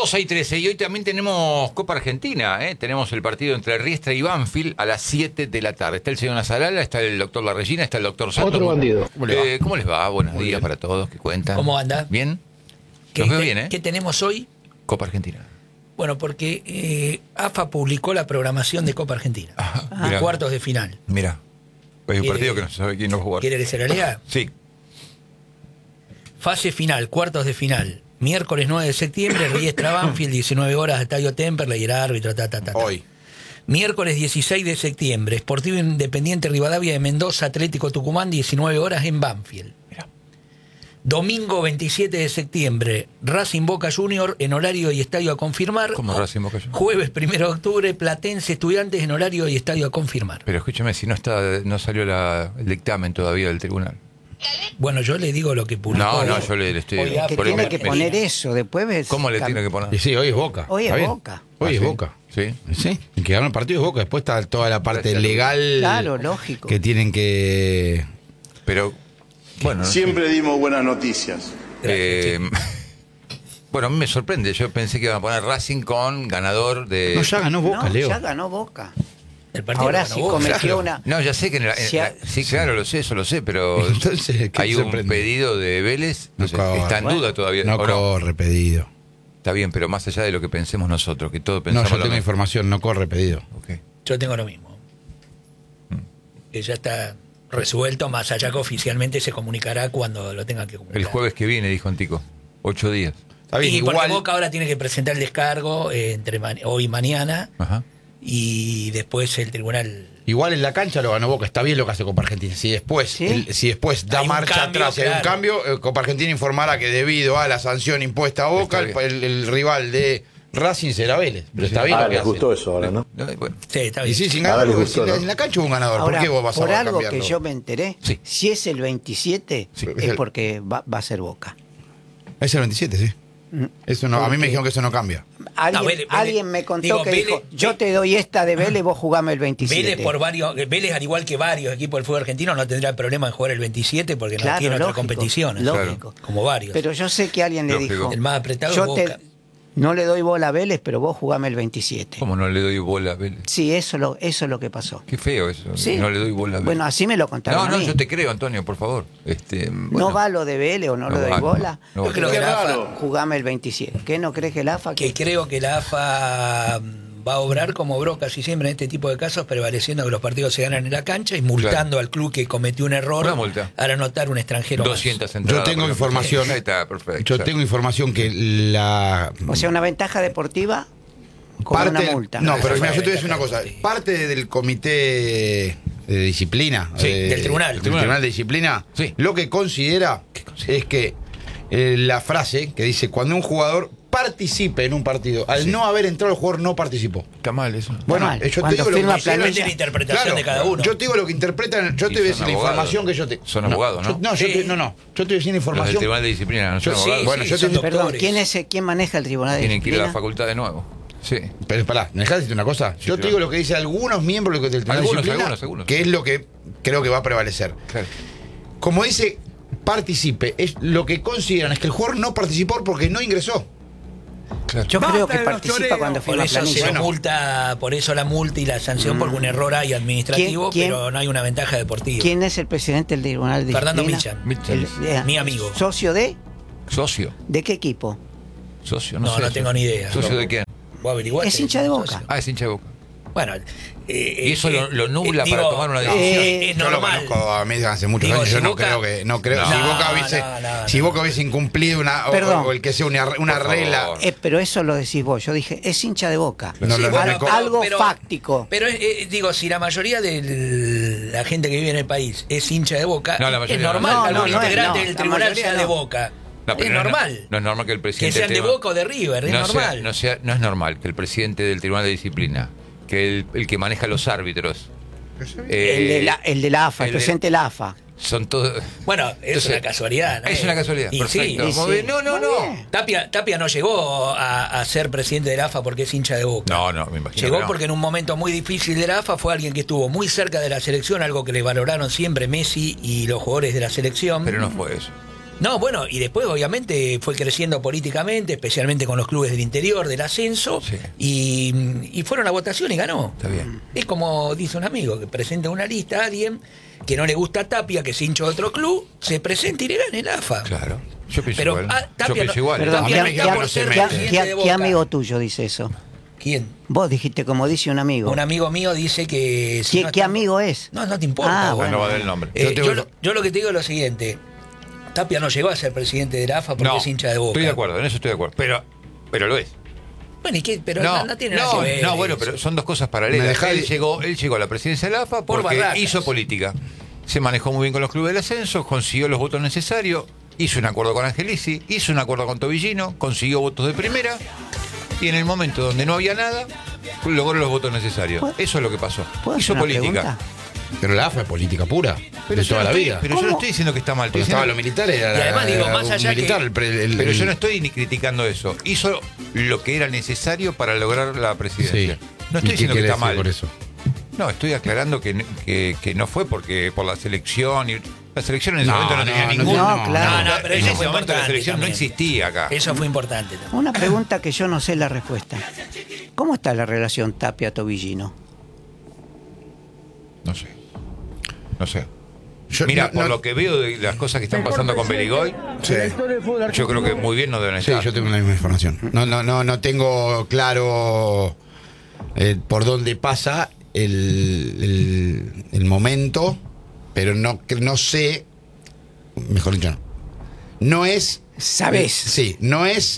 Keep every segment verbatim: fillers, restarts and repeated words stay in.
doce y trece, y hoy también tenemos Copa Argentina, ¿eh? Tenemos el partido entre Riestra y Banfield a las siete de la tarde. Está el señor Nazarala, está el doctor La Regina, está el doctor Santos. Otro bandido. ¿Cómo, eh, ¿Cómo les va? Buenos Muy días bien. Para todos, ¿qué cuentan? ¿Cómo anda? ¿Bien? ¿Qué, Los veo te, bien, ¿eh? ¿Qué tenemos hoy? Copa Argentina. Bueno, porque eh, A F A publicó la programación de Copa Argentina. Ajá, a mirá. cuartos de final. Mira, hay un ¿Quiere- partido que no se sabe quién lo va a jugar. ¿Quiere que se la lea? Sí. Fase final, cuartos de final. Miércoles nueve de septiembre, Riestra Banfield, diecinueve horas, Estadio Temperley, el árbitro, ta, ta, ta, ta. Hoy. Miércoles dieciséis de septiembre, Sportivo Independiente Rivadavia de Mendoza, Atlético Tucumán, diecinueve horas en Banfield. Mirá. Domingo veintisiete de septiembre, Racing Boca Junior en horario y estadio a confirmar. ¿Cómo Racing Boca Juniors? Jueves primero de octubre, Platense Estudiantes en horario y estadio a confirmar. Pero escúchame, si no está, no salió la, el dictamen todavía del tribunal. Bueno, yo le digo lo que publicó. No, no, yo le, le estoy... Hoy Que por ahí tiene me- que me- poner eso, después ves. ¿Cómo le cam- tiene que poner? Y sí, hoy es Boca. Hoy es ¿Está bien? Boca. Hoy ¿Ah, es sí? Boca. Sí. Sí, el que gana el partido es Boca. Después está toda la parte Gracias. legal. Claro, lógico. Que tienen que. Pero, bueno... no sé. Siempre dimos buenas noticias. Eh, bueno, a mí me sorprende. Yo pensé que iban a poner Racing con ganador de... No, ya ganó Boca, No, Leo. ya ganó Boca. El partido Ahora lo ganó sí Boca. cometió Claro. una. No, ya sé que... En la- en Si la- ha- sí, claro, lo sé, eso lo sé, pero... Entonces, ¿qué hay se un prende? pedido de Vélez No entonces, corre. está en Bueno, duda todavía. No ¿o corre pedido. Está bien, pero más allá de lo que pensemos nosotros, que todos No, pensamos yo lo tengo mismo. información, no corre pedido. Ok. Yo tengo lo mismo. Que ya está resuelto, más allá que oficialmente se comunicará cuando lo tenga que comunicar. El jueves que viene, dijo Antico. Ocho días. Está bien, y porque igual. Boca ahora tiene que presentar el descargo eh, entre ma- hoy y mañana, Ajá. y después el tribunal... Igual en la cancha lo ganó Boca, está bien lo que hace Copa Argentina. Si después, ¿Sí? el- si después da Hay un marcha cambio, atrás y hay un claro. cambio, eh, Copa Argentina informará que debido a la sanción impuesta a Boca, el, Está bien. el- el rival de Racing será Vélez. Pero está bien Ah, lo que les hace. gustó eso ahora, ¿no? No, bueno. Sí, está Y bien. sí, sin Ahora ganador, les gustó, si ¿no? en la cancha hubo un ganador. Ahora, ¿Por qué vos vas por a algo cambiarlo? que yo me enteré, Sí. si es el veintisiete, Sí. es porque va, va a ser Boca. Es el veintisiete, sí. Eso no, a mí me dijeron que eso no cambia. Alguien, No, Vélez- alguien Vélez- me contó digo, que Vélez- dijo, yo Vélez- te doy esta de Vélez, vos jugame el veintisiete. Vélez, por varios, Vélez, al igual que varios equipos del fútbol argentino, no tendrá problema en jugar el veintisiete porque no Claro, tiene otra lógico, competición. lógico. Como varios. Pero yo sé que alguien le Lógico. dijo, El más apretado es yo Boca. te, no le doy bola a Vélez, pero vos jugame el veintisiete. ¿Cómo no le doy bola a Vélez? Sí, eso, lo, eso es lo que pasó. Qué feo eso. Sí. No le doy bola a Vélez. Bueno, así me lo contaron no, a no, mí. yo te creo, Antonio, por favor. Este, ¿No bueno. va lo de Vélez o no, No le doy va, bola? no, no. Yo creo Qué que la raro. AFA Jugame el veintisiete. ¿Qué no crees que el AFA? que creo que la A F A va a obrar como obró casi siempre en este tipo de casos, prevaleciendo que los partidos se ganan en la cancha y multando Claro. al club que cometió un error Una multa. al anotar un extranjero más. doscientas Yo entradas. tengo por ejemplo. información. Ahí está, perfecto. Yo tengo información que la O sea, una ventaja deportiva con parte. una multa. No, Ah, pero esa mira, fue yo te voy a decir la una cosa. ventaja. Parte del comité de disciplina. Sí, eh, del tribunal. Del tribunal de disciplina. Sí. Lo que considera, considera? es que eh, la frase que dice cuando un jugador participe en un partido, al Sí. no haber entrado el jugador no participó. Está mal eso. Bueno, mal. eh, yo te Cuando digo lo firma que Depende planilla. de la interpretación Claro, de cada uno. Yo te digo lo que interpretan, yo Y te voy a son decir la abogados. información que yo te. Son abogados, ¿no? yo- no, yo Sí. te- no, no. Yo te voy a decir la Los del información. Tribunal de Disciplina no son Yo sí, abogados. Bueno, sí, yo son te- Perdón, doctores. ¿quién, es, ¿quién maneja el tribunal de Tienen que ir a la disciplina? facultad de nuevo. Sí. Pero pará, ¿me dejás decirte una cosa? Yo sí, te digo lo que dicen algunos miembros del Tribunal de Algunos, Disciplina, algunos, algunos. que es lo que creo que va a prevalecer. Claro. Como dice, participe, es lo que consideran es que el jugador no participó porque no ingresó. Claro. Yo creo que participa cuando Por firma eso se planilla. lo multa, por eso la multa y la sanción, porque un error hay administrativo, ¿Quién- quién- pero no hay una ventaja deportiva. ¿Quién es el presidente del tribunal de Fernando disciplina? Michan. Michan. El- eh, Mi amigo. ¿Socio de? Socio. ¿De qué equipo? Socio, no, No, sé. no tengo ni idea. ¿Socio de quién? ¿Vos averiguaste? Es hincha de Boca. Ah, es hincha de Boca. Bueno, eh, Y eso lo- lo nubla para tomar una decisión. eh, es Yo lo normal. conozco a mí hace muchos Digo, años, yo si no Boca- creo que, no creo, No, si Boca hubiese, no, no, si no. Boca hubiese incumplido una, o, Perdón. o el que sea una, una Por favor. regla. Eh, pero eso lo decís vos. Yo dije, es hincha de Boca. No, Sí, no, no, bueno, me Al- co- algo pero- fáctico. Pero eh, digo, si la mayoría de la gente que vive en el país es hincha de Boca, No, la mayoría es no. normal No, que no, algún no es- integrante no, del la tribunal mayoría sea no. de Boca. No, es pero no, normal. No, es normal que el Que presidente. sean de tenga- Boca o de River, es no sea- normal. no, sea- no es normal que el presidente del Tribunal de Disciplina, que el, el que maneja los árbitros. eh, el, de la, el de la AFA, el, el de- presidente de la AFA. Son todos. Bueno, es Entonces, una casualidad, ¿no? Es una casualidad, Y perfecto. sí, y Como sí. ve- No, no, Muy no. bien. Tapia, Tapia no llegó a, a ser presidente de la AFA porque es hincha de Boca. No, no, me imagino. Llegó que no. porque en un momento muy difícil de la AFA fue alguien que estuvo muy cerca de la selección, algo que le valoraron siempre Messi y los jugadores de la selección. Pero no fue eso. No, bueno, y después obviamente fue creciendo políticamente, especialmente con los clubes del interior, del ascenso, Sí. y, y fueron a votación y ganó. Está bien. Es como dice un amigo, que presenta una lista a alguien que no le gusta a Tapia, que es hincha de otro club, se presenta y le gana el A F A. Claro. Yo pienso Pero, igual. ah, Yo Tapia pienso no- igual. Perdón, Tapia ¿qué, no está qué- por ser qué- presidente qué- de qué Boca. amigo tuyo dice eso? ¿Quién? Vos dijiste como dice un amigo. Un amigo mío dice que... si ¿Qué, no qué está- amigo es? No, no te importa. Ah, vos. Bueno, no va a dar el nombre. Eh, Yo tengo- yo, lo, yo lo que te digo es lo siguiente. Tapia no llegó a ser presidente de la A F A porque No, es hincha de Boca. estoy de acuerdo, en eso estoy de acuerdo. Pero, pero lo es. Bueno, ¿y qué? Pero No, no, no tiene nada no, que ver. no, bueno, pero son dos cosas paralelas. Me dejá Él de- llegó, él llegó a la presidencia de la A F A Por porque barracas. hizo política. Se manejó muy bien con los clubes del ascenso, consiguió los votos necesarios, hizo un acuerdo con Angelici, hizo un acuerdo con Tobillino, consiguió votos de primera y en el momento donde no había nada, logró los votos necesarios. ¿Puedo- Eso es lo que pasó. ¿Puedo Hizo hacer una política. pregunta? Pero la A F A es política pura. Pero de yo toda no la estoy- vida. Pero yo no ¿Cómo? estoy diciendo que está mal. Cuando Estoy estaban diciendo- los militares era, Y además, digo, más un allá militar. que- el pre- el- Pero el- yo no estoy ni criticando eso. Hizo lo que era necesario para lograr la presidencia. Sí. No ¿Y estoy qué diciendo que quiere está decir mal. por eso? No, estoy aclarando que, que, que no fue porque por la selección. Y, la selección en ese No, momento no, no, tenía no, ningún. no, claro. No, no, pero en eso ese fue momento la importante selección no también. existía acá. Eso fue importante también. Una pregunta que yo no sé la respuesta. ¿Cómo está la relación Tapia-Tobillino? No sé. No sé. Yo- Mira, no- por no- lo que veo de las cosas que están pasando con Berigoy, Sí. yo creo que muy bien no deben Sí, estar. yo tengo la misma información. No, no, no, no tengo claro eh, por dónde pasa el, el, el momento, pero no, no sé, mejor dicho, no. No es. ¿Sabés? Sí, no es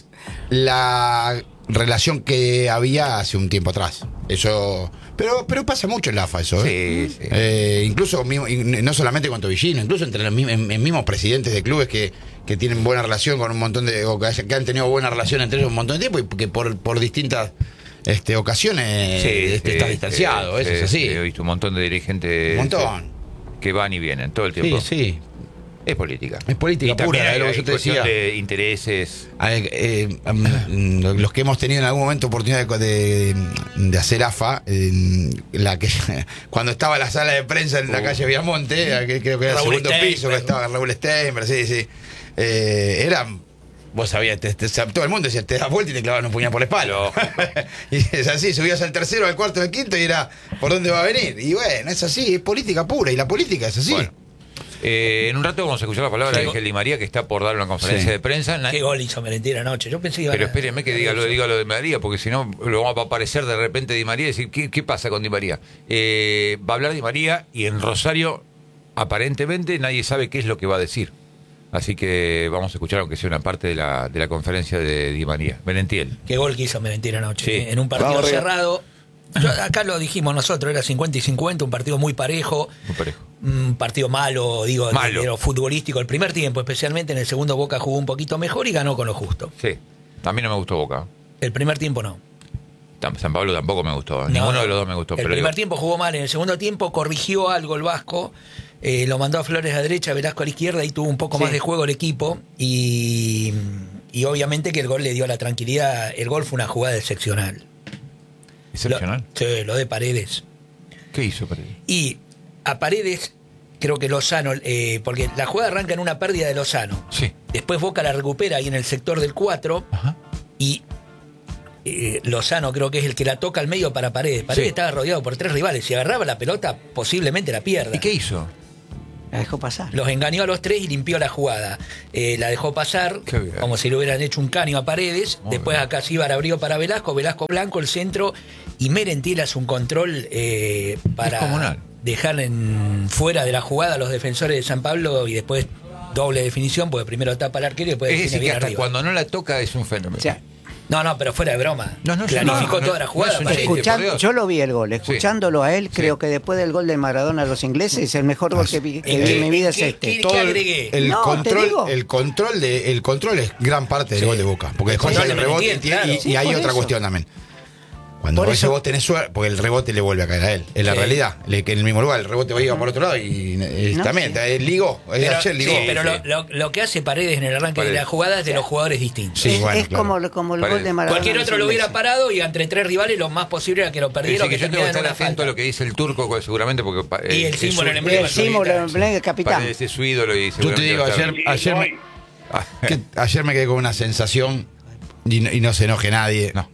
la relación que había hace un tiempo atrás. Eso. Pero, pero pasa mucho en la A F A eso, ¿eh? Sí, sí. Eh, incluso mismo- y no solamente con Tobillino, incluso entre los mismos, en- en mismos presidentes de clubes que, que tienen buena relación con un montón de, o que, haya- que han tenido buena relación entre ellos un montón de tiempo y que por, por distintas este, ocasiones Sí, este, sí, está sí, distanciado, eso sí, es así. sí, he visto un montón de dirigentes Un montón. que van y vienen todo el Sí, tiempo. sí. Es política. Es política Y también pura, hay, es lo que hay yo te cuestión decía. de intereses. Eh, eh, um, los que hemos tenido en algún momento oportunidad de, de, de hacer A F A, eh, la que cuando estaba la sala de prensa en la Uh. calle Viamonte, aquel creo que era el Raúl segundo Steinberg. piso, que estaba Raúl Steinberg, sí, sí. Eh, era, vos sabías, te- te- todo el mundo decía, te das vuelta y te clavaban un puñal por la espalda. Y es así, subías al tercero, al cuarto, al quinto y era, ¿por dónde va a venir? Y bueno, es así, es política pura, y la política es así. Bueno. Eh, en un rato vamos a escuchar la palabra Sí. de Ángel Di María, que está por dar una conferencia Sí. de prensa. Na- ¿Qué gol hizo Merentiel anoche? Yo pensé que iba Pero a- espérenme que diga lo, diga lo de Di María, porque si no, lo va a aparecer de repente Di María y decir, ¿qué, qué pasa con Di María? Eh, va a hablar Di María y en Rosario, aparentemente, nadie sabe qué es lo que va a decir. Así que vamos a escuchar, aunque sea una parte de la, de la conferencia de Di María. Merentiel. ¿Qué gol que hizo Merentiel anoche? Sí. ¿eh? En un partido Vamos arriba. cerrado. Yo- acá lo dijimos nosotros, era cincuenta y cincuenta, un partido muy parejo. Muy parejo. Un partido malo, digo, Malo. de lo futbolístico. El primer tiempo, especialmente en el segundo, Boca jugó un poquito mejor y ganó con lo justo. Sí. A mí no me gustó Boca. El primer tiempo no. Tam- San Pablo tampoco me gustó. No, Ninguno no. de los dos me gustó. El pero primer digo, tiempo jugó mal, en el segundo tiempo corrigió algo el Vasco, eh, lo mandó a Flores a la derecha, Velasco a la izquierda y tuvo un poco Sí. más de juego el equipo y, y obviamente que el gol le dio la tranquilidad. El gol fue una jugada excepcional. excepcional. Lo, sí, lo de Paredes. ¿Qué hizo Paredes? Y a Paredes, creo que Lozano, eh, porque la jugada arranca en una pérdida de Lozano. Sí. Después Boca la recupera ahí en el sector del cuatro Ajá. y eh, Lozano creo que es el que la toca al medio para Paredes. Paredes Sí. estaba rodeado por tres rivales. Si agarraba la pelota, posiblemente la pierda. ¿Y qué hizo? La dejó pasar. Los engañó a los tres y limpió la jugada. Eh, la dejó pasar, Qué bien. como si le hubieran hecho un caño a Paredes. Muy Después bien. acá Cíbar abrió para Velasco, Velasco blanco, el centro. Y Merentiel hace un control eh, para Descomunal. dejar en, fuera de la jugada a los defensores de San Pablo y después doble definición, porque primero tapa al arquero y después Es define decir, que bien hasta arriba. cuando no la toca es un fenómeno. O sea, No, no, pero fuera de broma. No, no, yo Planificó no, no, toda la no jugada. es un Paredes. chiste. escuchan- por Dios. yo lo vi el gol. Escuchándolo a él, Sí. creo que después del gol de Maradona a los ingleses, es el mejor gol que vi, que ¿En vi qué- en mi vida es qué- este. qué- Todo el, agregué? el No, te control, digo. el control de, el control es gran parte del Sí. gol de Boca, porque El después control hay el de rebote Merentiel, y, y- claro. y Sí, hay por otra eso. cuestión también. Cuando Por a veces eso- vos tenés suerte, porque el rebote le vuelve a caer a él, es la Sí. realidad, le, que en el mismo lugar el rebote iba por otro lado y eh, No, también, sí. eh, ligó, eh, Pero, ayer ligó. sí, pero sí. Lo, lo- lo que hace Paredes en el arranque Paredes. de la jugada es de los jugadores distintos. Sí, es bueno, es claro. como, como el Paredes. gol de Maradona. Cualquier a los otro lo hubiera ingleses. parado y entre tres rivales lo más posible era que lo Es perdiera. decir, que yo tengo que terminara en estar una atento falta. a lo que dice el turco, pues, seguramente porque pa- Y eh, el es símbolo, su- el emblema. El símbolo, el emblema, el capitán. Paredes es su ídolo y Yo te digo, seguramente va a ayer, estar- ayer, me, Que ayer me quedé con una sensación y no, y no se enoje nadie. No.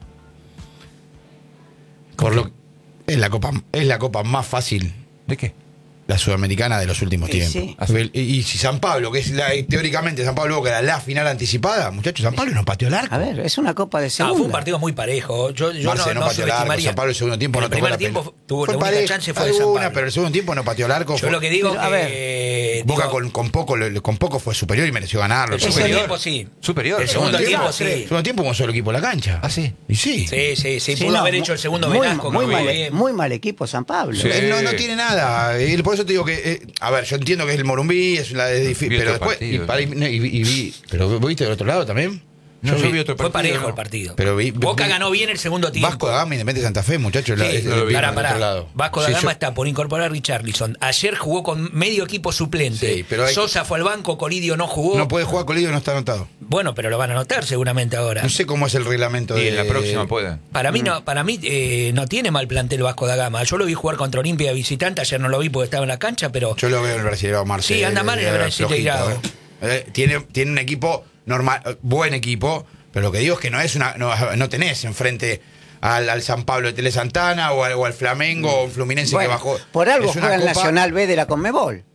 Por lo es la copa es la copa más fácil, ¿De qué? la sudamericana de los últimos Sí, tiempos. sí. Y, y si San Pablo, que es la, teóricamente San Pablo Boca era la final anticipada, muchachos, San Pablo no pateó el arco. A ver, es una copa de Ah, segunda. fue un partido muy parejo. Yo, yo Marce no, no no pateó el arco, subestimaría. San Pablo el segundo tiempo En no el tocó primer la tiempo pelota. tuvo Fue la única parejo, chance fue de San alguna, Pablo. pero el segundo tiempo no pateó el arco. Yo fue- lo que digo Pero, a que Boca digo, con, con poco lo- con poco fue superior y mereció ganarlo. el El segundo segundo tiempo sí. Superior. El segundo tiempo El sí. segundo tiempo como un solo equipo en la cancha. ¿Ah, sí? Y sí. Sí, sí, sí. Sí, Pudo no, haber mu- hecho el segundo muy, Velasco. muy, que lo mal, jugó bien. muy mal equipo San Pablo. Sí. Él no, no tiene nada. Y por eso te digo que, eh, a ver, yo entiendo que es el Morumbí, es, la, es difícil, Vi pero otro después. partido, y, para- y- y- y vi, pero ¿vos viste del otro lado también? No, yo vi- vi otro Fue partido, parejo no. el partido. Pero vi- Boca vi- ganó bien el segundo tiempo. Vasco da Gama, Independiente Santa Fe, muchachos. la- Sí, es- no lo vi. pará, del pará. otro lado. Vasco da Sí, Gama yo- está por incorporar a Richarlison. Ayer jugó con medio equipo suplente. Sí, pero hay- Sosa fue al banco, Colidio no jugó. No puede jugar Colidio, no está anotado. Bueno, pero lo van a anotar seguramente ahora. No sé cómo es el reglamento Y de en la próxima puede. Para mí no, para mí eh, no tiene mal plantel Vasco da Gama. Yo lo vi jugar contra Olimpia de visitante, ayer no lo vi porque estaba en la cancha, pero Yo lo veo en el Brasileirao Marcelo. Sí, anda mal en el Brasileirao. Eh, tiene, tiene un equipo normal, eh, buen equipo, pero lo que digo es que no es una, no, no tenés enfrente al, al San Pablo de Tele Santana o al, o al Flamengo o un Fluminense Bueno, que bajó. por algo Es una juega el copa- Nacional B de la Conmebol.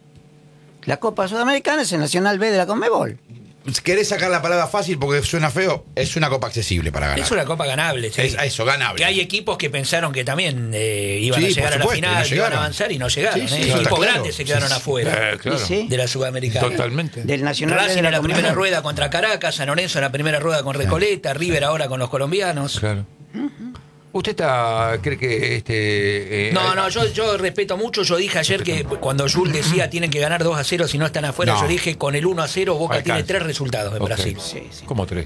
La Copa Sudamericana es el Nacional B de la Conmebol. Querés sacar la palabra fácil porque suena feo, es una copa accesible para ganar. es una copa ganable. sí. Es- eso, ganable. Que hay equipos que pensaron que también eh, iban Sí, a por llegar a la supuesto, y final, no que iban a llegaron. avanzar y no llegaron. Sí, sí, ¿eh? eso está Equipos claro. grandes se quedaron Sí, sí. afuera Eh, claro. Sí, sí. de la Sudamericana. Totalmente. Del Nacional B Racing de en la, la primera Conmebol. rueda contra Caracas, San Lorenzo en la primera rueda con Recoleta, River ahora con los colombianos. Claro. ¿Usted está, cree que este... eh, No, hay- no, yo, yo respeto mucho. Yo dije ayer que cuando Jules decía tienen que ganar dos a cero si no están afuera, No. yo dije con el uno a cero Boca Alcanza. tiene tres resultados en Ok. Brasil. Sí, sí. ¿Cómo tres?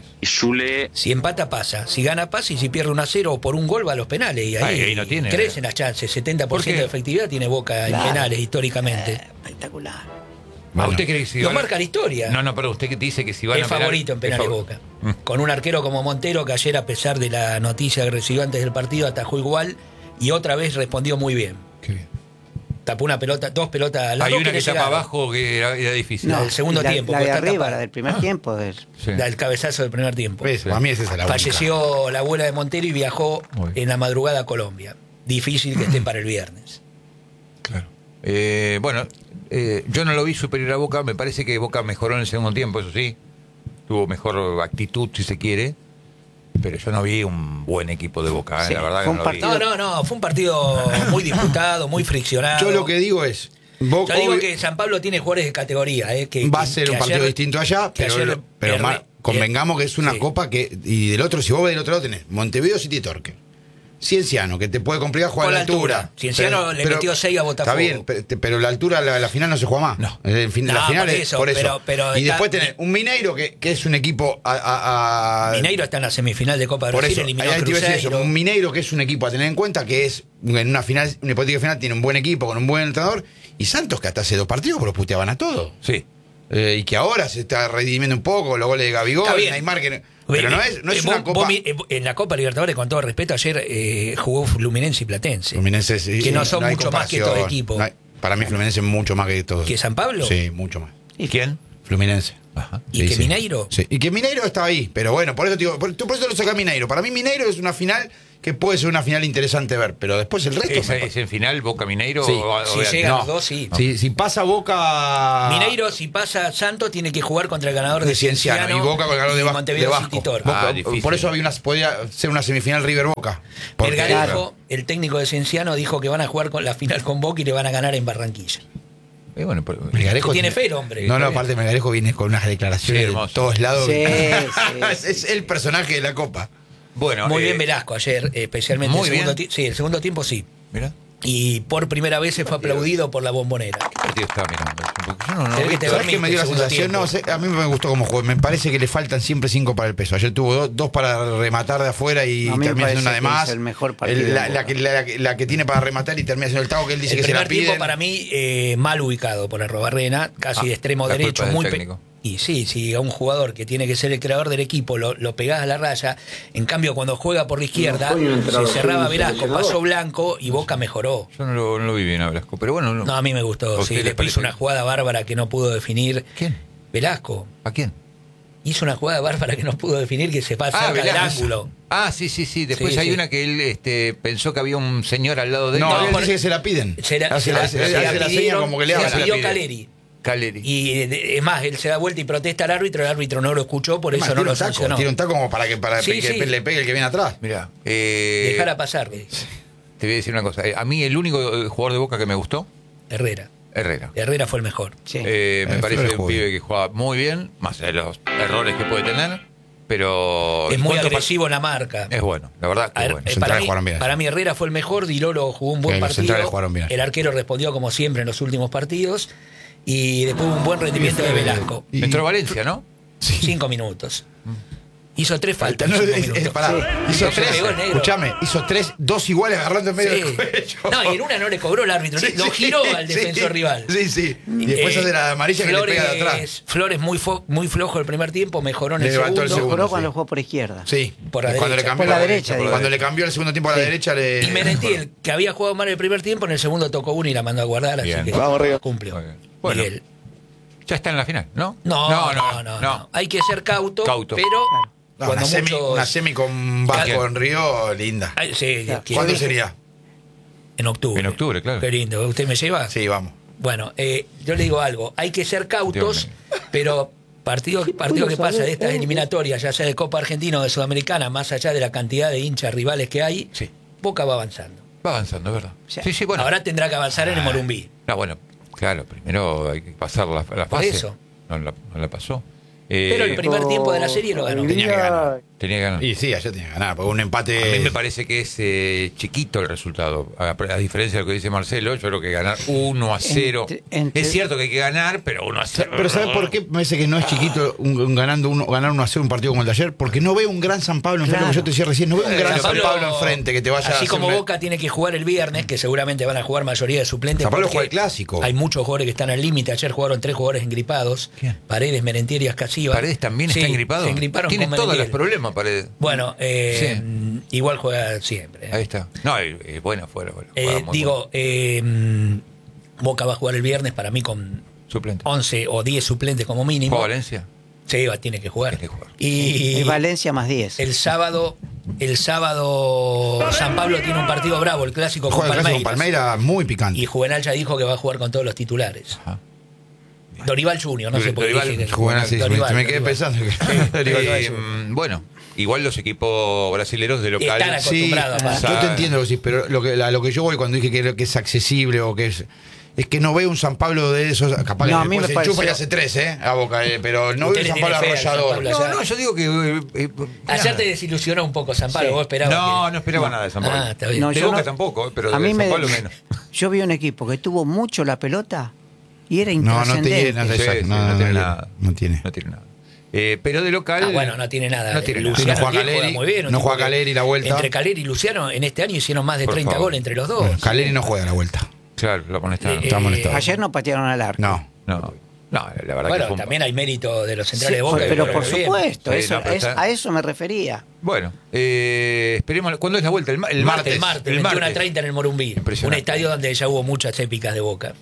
Si empata pasa, si gana pasa y si pierde uno a cero o por un gol va a los penales. Y ahí, Ahí- ahí no tiene. crecen las chances, setenta por ciento ¿Por de qué? efectividad tiene Boca Claro. en penales históricamente. Espectacular. ¿A ¿Usted cree que si Lo van a- marca la historia. No, no, pero usted que dice que si van Es a penal- favorito en es penales favor- Boca. Mm. Con un arquero como Montero, que ayer, a pesar de la noticia que recibió antes del partido, atajó igual y otra vez respondió muy bien. Qué bien. Tapó una pelota, dos pelotas. las Hay dos una le que tapa llegaron. abajo que era, era difícil. No, el segundo la, tiempo, La porque de está arriba, tapada. la del primer tiempo. del- Sí. La del cabezazo del primer tiempo. ¿Ves? Para mí esa es la única. Falleció la abuela de Montero y viajó Muy bien. en la madrugada a Colombia. Difícil que esté para el viernes. Claro. Eh, bueno, eh, yo no lo vi superior a Boca. Me parece que Boca mejoró en el segundo tiempo, eso sí. Tuvo mejor actitud, si se quiere. Pero yo no vi un buen equipo de Boca, eh, Sí, la verdad que fue no un lo vi. No, no, no. Fue un partido muy disputado, muy friccionado. Yo lo que digo es, Boca Yo digo obvio- que San Pablo tiene jugadores de categoría. Eh, que, va a que- ser que un partido ayer- distinto allá, que pero, ayer lo- pero erre- ma- convengamos que es una sí. copa que. Y del otro, si vos ves del otro lado, tenés Montevideo, City Torque. Cienciano, que te puede complicar jugar Con a la la altura. altura. Cienciano le metió seis a Botafogo. Está bien, pero, pero la altura, la, la final no se juega más. No. El fin- No, la final por es eso, por eso. pero- pero y está- después tenés un Mineiro que, que es un equipo a. a- a- Mineiro está en la semifinal de Copa de por Brasil, eso, eliminó ahí a te iba a decir eso, Cruzeiro. un Mineiro que es un equipo a tener en cuenta, que es en una final, una hipotética final, tiene un buen equipo, con un buen entrenador, y Santos que hasta hace dos partidos pero puteaban a todo. Sí. Eh, y que ahora se está redimiendo un poco los goles de Gabigol, Está bien. Neymar, que, pero no es, no es Eh, una vos- copa. vos mi- eh, en la Copa Libertadores, con todo respeto, ayer eh, jugó Fluminense y Platense. Fluminense, sí, que no sí, son hay mucho más que comparación. todo equipo. No hay- para mí Fluminense es mucho más que todos. ¿Que San Pablo? Sí, mucho más. ¿Y quién? Fluminense. Ajá. ¿Y Sí, que sí. Mineiro? Sí. Y que Mineiro está ahí. Pero bueno, por eso, te digo, por, por eso lo saca Mineiro. Para mí Mineiro es una final que puede ser una final interesante ver. Pero después el resto... ¿Es, me- es en final Boca Mineiro? Sí. o- o- Si o- llega- no. los dos, sí. Si, si pasa Boca... Mineiro, si pasa Santos, tiene que jugar contra el ganador de, de Cienciano, y Boca con el ganador de, y Vas- Montevideo de City Vasco. Torque. Boca- Ah, difícil. por eso había una, podía ser una semifinal River Boca. Porque- Melgarejo, el técnico de Cienciano, dijo que van a jugar con la final con Boca y le van a ganar en Barranquilla. Eh, bueno, pero- Melgarejo Que tiene fe el hombre. No, no, Está bien. aparte Melgarejo viene con unas declaraciones Sí, de hermoso. todos lados. Sí, es, sí. es el personaje de la Copa. bueno, Muy eh, bien Velasco ayer, eh, especialmente muy el segundo bien. tiempo. Sí, el segundo tiempo sí. Mira, Y por primera vez se fue aplaudido por la bombonera. ¿qué partido estaba mirando? Porque yo no, no Tenés vi que te todo. ¿Sabes qué me dio la segundo sensación? tiempo. No, sé, a mí me gustó cómo jugó. Me parece que le faltan siempre cinco para el peso. Ayer tuvo dos, dos para rematar de afuera y A mí me termina siendo una parece de que más. hizo el mejor partido El- de la, Boca. la que, la, que- la que tiene para rematar y termina siendo el taco que él dice El que se la primer tiempo piden. para mí eh, mal ubicado por Arrobarrena, casi Ah, de extremo la derecho, culpa del muy pe- técnico. y sí, sí, a un jugador que tiene que ser el creador del equipo lo, lo pegás a la raya. En cambio, cuando juega por la izquierda, se cerraba Velasco, pasó Blanco y Boca mejoró. Yo no lo, no lo vi bien a Velasco, pero bueno. No. No, a mí me ¿A gustó. usted Sí, le le parece? hizo una jugada bárbara que no pudo definir. ¿Quién? Velasco. ¿A quién? hizo una jugada bárbara que no pudo definir, que se pasa Ah, cerca del Velasco. ángulo. Ah, sí, sí, sí. Después Sí, hay sí. una que él este, pensó que había un señor al lado de él. No, No, él por- dice que se la piden. Se la, Hace se la- la- hace se la- la hace la seña pidieron, como que le se la habla. pidió Se la pide. Caleri. Caleri. Y eh, es más, él se da vuelta y protesta al árbitro, el árbitro no lo escuchó, por Además, eso no tira lo un taco, sancionó. tira un taco como para que, para Sí, que sí. le pegue el que viene atrás. Mirá, eh, Dejala pasar, eh. te voy a decir una cosa. Eh, A mí el único eh, jugador de Boca que me gustó, Herrera. Herrera. Herrera fue el mejor. Sí. Eh, me Eh, parece Flores un juega pibe bien. que juega muy bien, más allá de los errores que puede tener, pero... Es muy ¿cuánto agresivo en la marca. pa- Es bueno, la verdad que A es ver, bueno. eh, Centrales para, mí, jugaron bien. para mí Herrera fue el mejor, Dilolo jugó un buen Sí, los partido, centrales jugaron bien. el arquero respondió como siempre en los últimos partidos y después un buen rendimiento de Velasco. Y- Entró Valencia, ¿no? Cinco minutos. Hizo tres faltas. No, en cinco es- es- minutos. pará, Sí. hizo Se tres, pegó el negro. escuchame, hizo tres, dos iguales agarrando en medio Sí. del cuello. No, y en una no le cobró el árbitro, Sí, lo sí, giró al sí, defensor rival. Sí, sí. Y después Eh, hace la amarilla Flores, que le pega de atrás. Flores muy, fo- muy flojo el primer tiempo, mejoró en Le el levantó segundo. el segundo. Jugó cuando sí. jugó por izquierda. Sí, Por la cuando derecha. le cambió Por la derecha, digo. Cuando le cambió el segundo tiempo a la Sí. derecha le. Y Merentiel, que había jugado mal el primer tiempo, en el segundo tocó uno y la mandó a guardar, así Bien. que Vamos, Rigo. cumplió. Muy bien. Bueno. Miguel. Ya está en la final, ¿no? No no no, no, Hay que ser cauto, Cauto. pero No, cuando una, semi, muchos- una semi con Vasco Claro. en Río, linda. Ay, sí, Claro. que- ¿Cuándo sería? En octubre. En octubre, claro. Qué lindo. ¿Usted me lleva? Sí, vamos. Bueno, eh, yo le digo algo. Hay que ser cautos, pero partido, partido que pasa de estas eliminatorias, ya sea de Copa Argentina o de Sudamericana, más allá de la cantidad de hinchas rivales que hay, Sí. Boca va avanzando. Va avanzando, es verdad. Sí. Sí, sí, bueno. Ahora tendrá que avanzar en el Morumbí. No, bueno, claro, primero hay que pasar la, la Por fase. eso. No la, no la pasó. Eh, Pero el primer tiempo de la serie lo ganó. Tenía que ganar. Tenía que ganar. Y sí, ayer tenía que ganar, porque un A empate. mí me parece que es eh, chiquito el resultado. A, a diferencia de lo que dice Marcelo, yo creo que ganar uno a cero. Entre- entre- Es cierto que hay que ganar, pero uno a cero. Pero ¿sabes por qué me parece que no es chiquito un, un ganando uno, ganar uno a cero un partido como el de ayer? Porque no veo un gran San Pablo enfrente, Claro. como yo te decía recién, no veo un Eh, gran San San Pablo- Pablo enfrente que te vaya a Así hacer como una- Boca tiene que jugar el viernes, que seguramente van a jugar mayoría de suplentes. San Pablo porque juega el clásico. Hay muchos jugadores que están al límite. Ayer jugaron tres jugadores engripados. ¿Quién? Paredes, Merentiel y Ascasíbar. Paredes también Sí, está engripado. Se engriparon Tiene con todos los Merentiel. problemas, Paredes. Bueno, eh, igual juega siempre. Ahí está. No, eh, eh, bueno, fuera, fuera. Eh, Juega muy digo, eh, mm, Boca va a jugar el viernes para mí con bueno. Suplente. once o diez suplentes como mínimo. ¿Juega Valencia? Sí, va, tiene que jugar. Tiene que jugar. Y Y Valencia más diez. el sábado, el sábado San Pablo tiene un partido bravo, el clásico con Juega el clásico Palmeiras. con Palmeiras muy picante. Y Juvenal ya dijo que va a jugar con todos los titulares. Ajá. Dorival Junior, no sé por qué Dorival, dije que- Juvenal, sí, Dorival, me, me quedé Dorival. pensando que Sí. Dorival Eh, Junior. mm, bueno, igual los equipos brasileños de local. Están Sí, acostumbrados a pasar. yo te entiendo lo que decís, pero lo que, la- lo que yo voy cuando dije que, que es accesible o que es. Es que no veo un San Pablo de esos. Capaz No, a que mí después me se enchufa pareció- y hace tres, ¿eh? A Boca, eh, pero no Usted veo un le San Pablo tiene fe al San arrollador. Pablo. No, ya. no, yo digo que. eh, eh, Ayer nada. te desilusionó un poco San Pablo, Sí. vos esperabas. No, que- no esperaba nada de San Pablo. Ah, está bien. No, de yo Boca no- tampoco, pero a de mí San me, Pablo menos. yo vi un equipo que tuvo mucho la pelota y era No, no intrascendente. tiene, no, Sí, exacto, sí, no, no tiene no, nada. no tiene. No tiene nada. Eh, pero de local. Ah, bueno, no tiene nada. No tiene nada. Luciano No juega Diez Caleri, muy bien, un no tipo juega que- Caleri la vuelta. Entre Caleri y Luciano, en este año hicieron más de Por treinta favor. goles entre los dos. Bueno, Caleri no juega la vuelta. Claro, lo amonestaron. Eh, Está amonestado. Ayer no patearon al arco. No. No, no, la verdad que Bueno, fue un- también hay mérito de los Sí, centrales de Boca. que pero juegan por muy bien. supuesto, Sí, eso, no, pero es- está- a eso me refería. Bueno, eh, esperemos. ¿Cuándo es la vuelta? El, ma- el El martes. martes, el veintiuno a martes. treinta en el Morumbí. Un Impresionante. estadio donde ya hubo muchas épicas de Boca.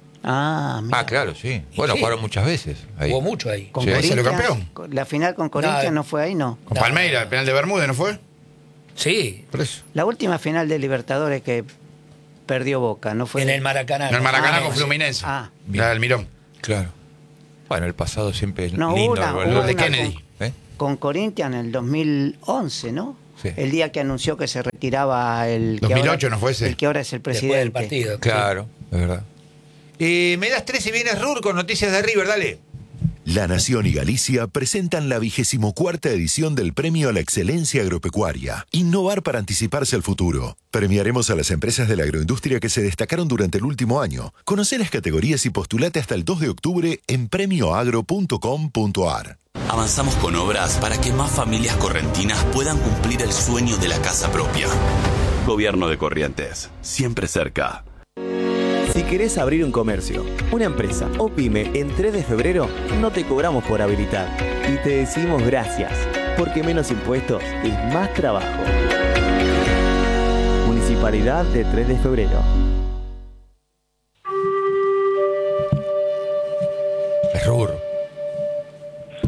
Ah, mira. Ah, claro, sí. Bueno, ¿Y qué? jugaron muchas veces. Ahí. Hubo mucho ahí. Con Sí, ahí salió Corinthians, campeón. con- la final con Corinthians No, no, fue ahí, no. Con No. Palmeiras, el penal de Bermúdez, ¿no fue? Sí, Por eso. La última final de Libertadores que perdió Boca, ¿no fue? en el Maracaná. En el Maracaná Ah, con sí. Fluminense. Ah. La del Mirón. Claro. Bueno, el pasado siempre es No, lindo. una- el hubo valor de una Kennedy. con, ¿Eh? con Corinthians en el dos mil once, ¿no? Sí. El día que anunció que se retiraba el que dos mil ocho ahora- no fue ese. el que ahora es el Después presidente. del partido. Claro, es verdad. Eh, me das tres y vienes Rur con noticias de River, dale. La Nación y Galicia presentan la vigésimo cuarta edición del Premio a la Excelencia Agropecuaria. Innovar para anticiparse al futuro. Premiaremos a las empresas de la agroindustria que se destacaron durante el último año. Conoce las categorías y postulate hasta el dos de octubre en premio agro punto com punto a r. Avanzamos con obras para que más familias correntinas puedan cumplir el sueño de la casa propia. Gobierno de Corrientes, siempre cerca. Si querés abrir un comercio, una empresa o pyme en tres de febrero, no te cobramos por habilitar. Y te decimos gracias, porque menos impuestos es más trabajo. Municipalidad de tres de febrero. Es Rur. Es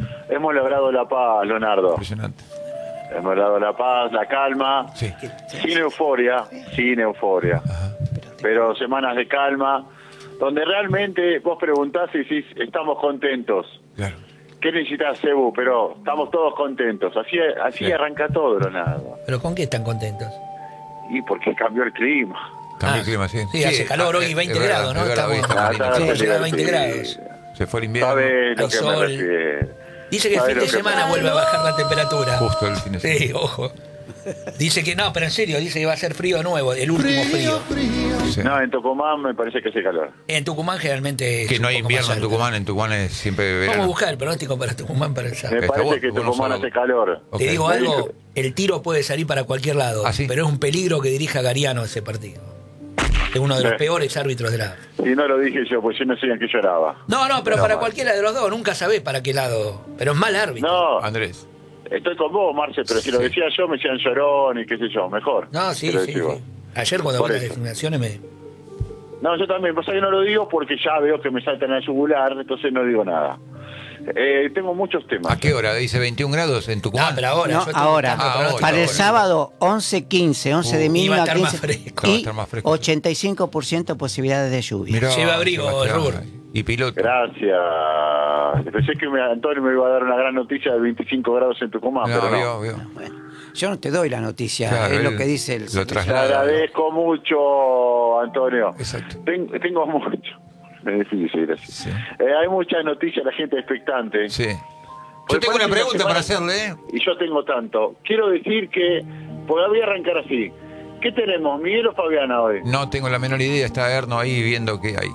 hemos logrado la paz, Leonardo. Impresionante. Hemos logrado la paz, la calma, Sí. sin euforia, sin euforia. Ajá. Pero semanas de calma, donde realmente vos preguntás y decís, estamos contentos. Claro. ¿Qué necesitas, Cebu? Pero estamos todos contentos. Así así Sí. arranca todo, Leonardo. ¿Pero con qué están contentos? Y porque cambió el clima. Cambió Ah, el clima, sí. sí, hace calor hoy, es veinte verdad, grados, ¿no? es verdad, hoy Estamos- está Ah, lindo. está Sí, bien, llega a veinte sí. grados. Se fue el invierno. ¿Sabe lo Hay que sol. me refiero? Dice que el ¿Sabe fin de lo que semana me- vuelve a bajar la temperatura. Justo el fin de semana. Sí, ojo. Dice que no, pero en serio, dice que va a ser frío de nuevo, el último frío. Sí. No, en Tucumán me parece que hace calor. En Tucumán generalmente. Que es no un hay poco invierno más en alto. Tucumán, en Tucumán es siempre Vamos a verano. buscar el pronóstico para Tucumán para el sábado. Me Está parece bueno, que bueno Tucumán saberlo. hace calor. Ok. Te digo Me algo, dijo- el tiro puede salir para cualquier lado, ¿Ah, sí? pero es un peligro que dirija Gariano ese partido. Es uno de los Sí. peores árbitros de la... Y no lo dije yo, pues yo no sé en qué lloraba. No, no, pero No, para mal. cualquiera de los dos, nunca sabés para qué lado. Pero es mal árbitro. No, Andrés. estoy con vos, Marce, pero si lo Sí. decía yo me decían llorón y qué sé yo, mejor. No, sí, Te lo sí, decís vos. sí. Ayer cuando Por vi las eso. designaciones me... No, yo también, pasa que no lo digo porque ya veo que me saltan al yugular, entonces no digo nada. Eh, tengo muchos temas. ¿A qué hora? Dice veintiún grados en No, Tucumán. pero ahora. No, yo estoy ahora. buscando Ah, pronóstico. Para el ahora. sábado, once quince, once de Uh, mínima, iba a estar más quince, fresco. Va a y estar más fresco. ochenta y cinco por ciento posibilidades de lluvia. Mirá, Lleva abrigo, Sebastián. Rubur. Y piloto. Gracias. Pensé que me- Antonio me iba a dar una gran noticia de veinticinco grados en Tucumán, No, pero no. vio, vio. Bueno, yo no te doy la noticia, Claro, es él lo que dice el... lo Te traslada. agradezco mucho, Antonio. Exacto. Ten- tengo mucho. Es difícil, gracias. Sí. Eh, hay muchas noticias, la gente expectante. Sí. Pues Yo tengo una parece pregunta semana- para hacerle, ¿eh? Y yo tengo tanto. Quiero decir que, pues voy a arrancar así. ¿Qué tenemos, Miguel o Fabiana hoy? No tengo la menor idea, está Erno ahí viendo qué hay.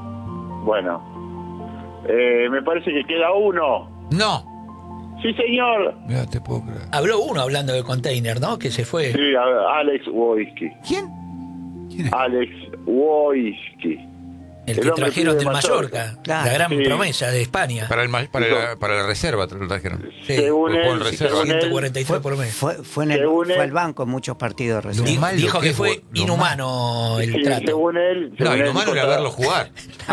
Bueno, eh, me parece que queda uno. No. Sí, señor. Mira, te puedo creer. Habló uno hablando del container, ¿no? Que se fue. Sí, a- Alex Wojcicki. ¿Quién? ¿Quién es? Alex Wojcicki. El el que hombre trajeron de del Mallorca. Mallorca. Claro. La gran Sí. promesa de España. Para, el, ma- para, la, para la reserva te lo trajeron. Sí. Según Jugó en él, reserva. según él, ciento cuarenta y tres por mes. Fue, fue, en el, Según fue él- al banco en muchos partidos recién. Di- mal lo dijo que que es, fue lo inhumano el sí, trato. según él, No, según él inhumano dijo era que- verlo jugar.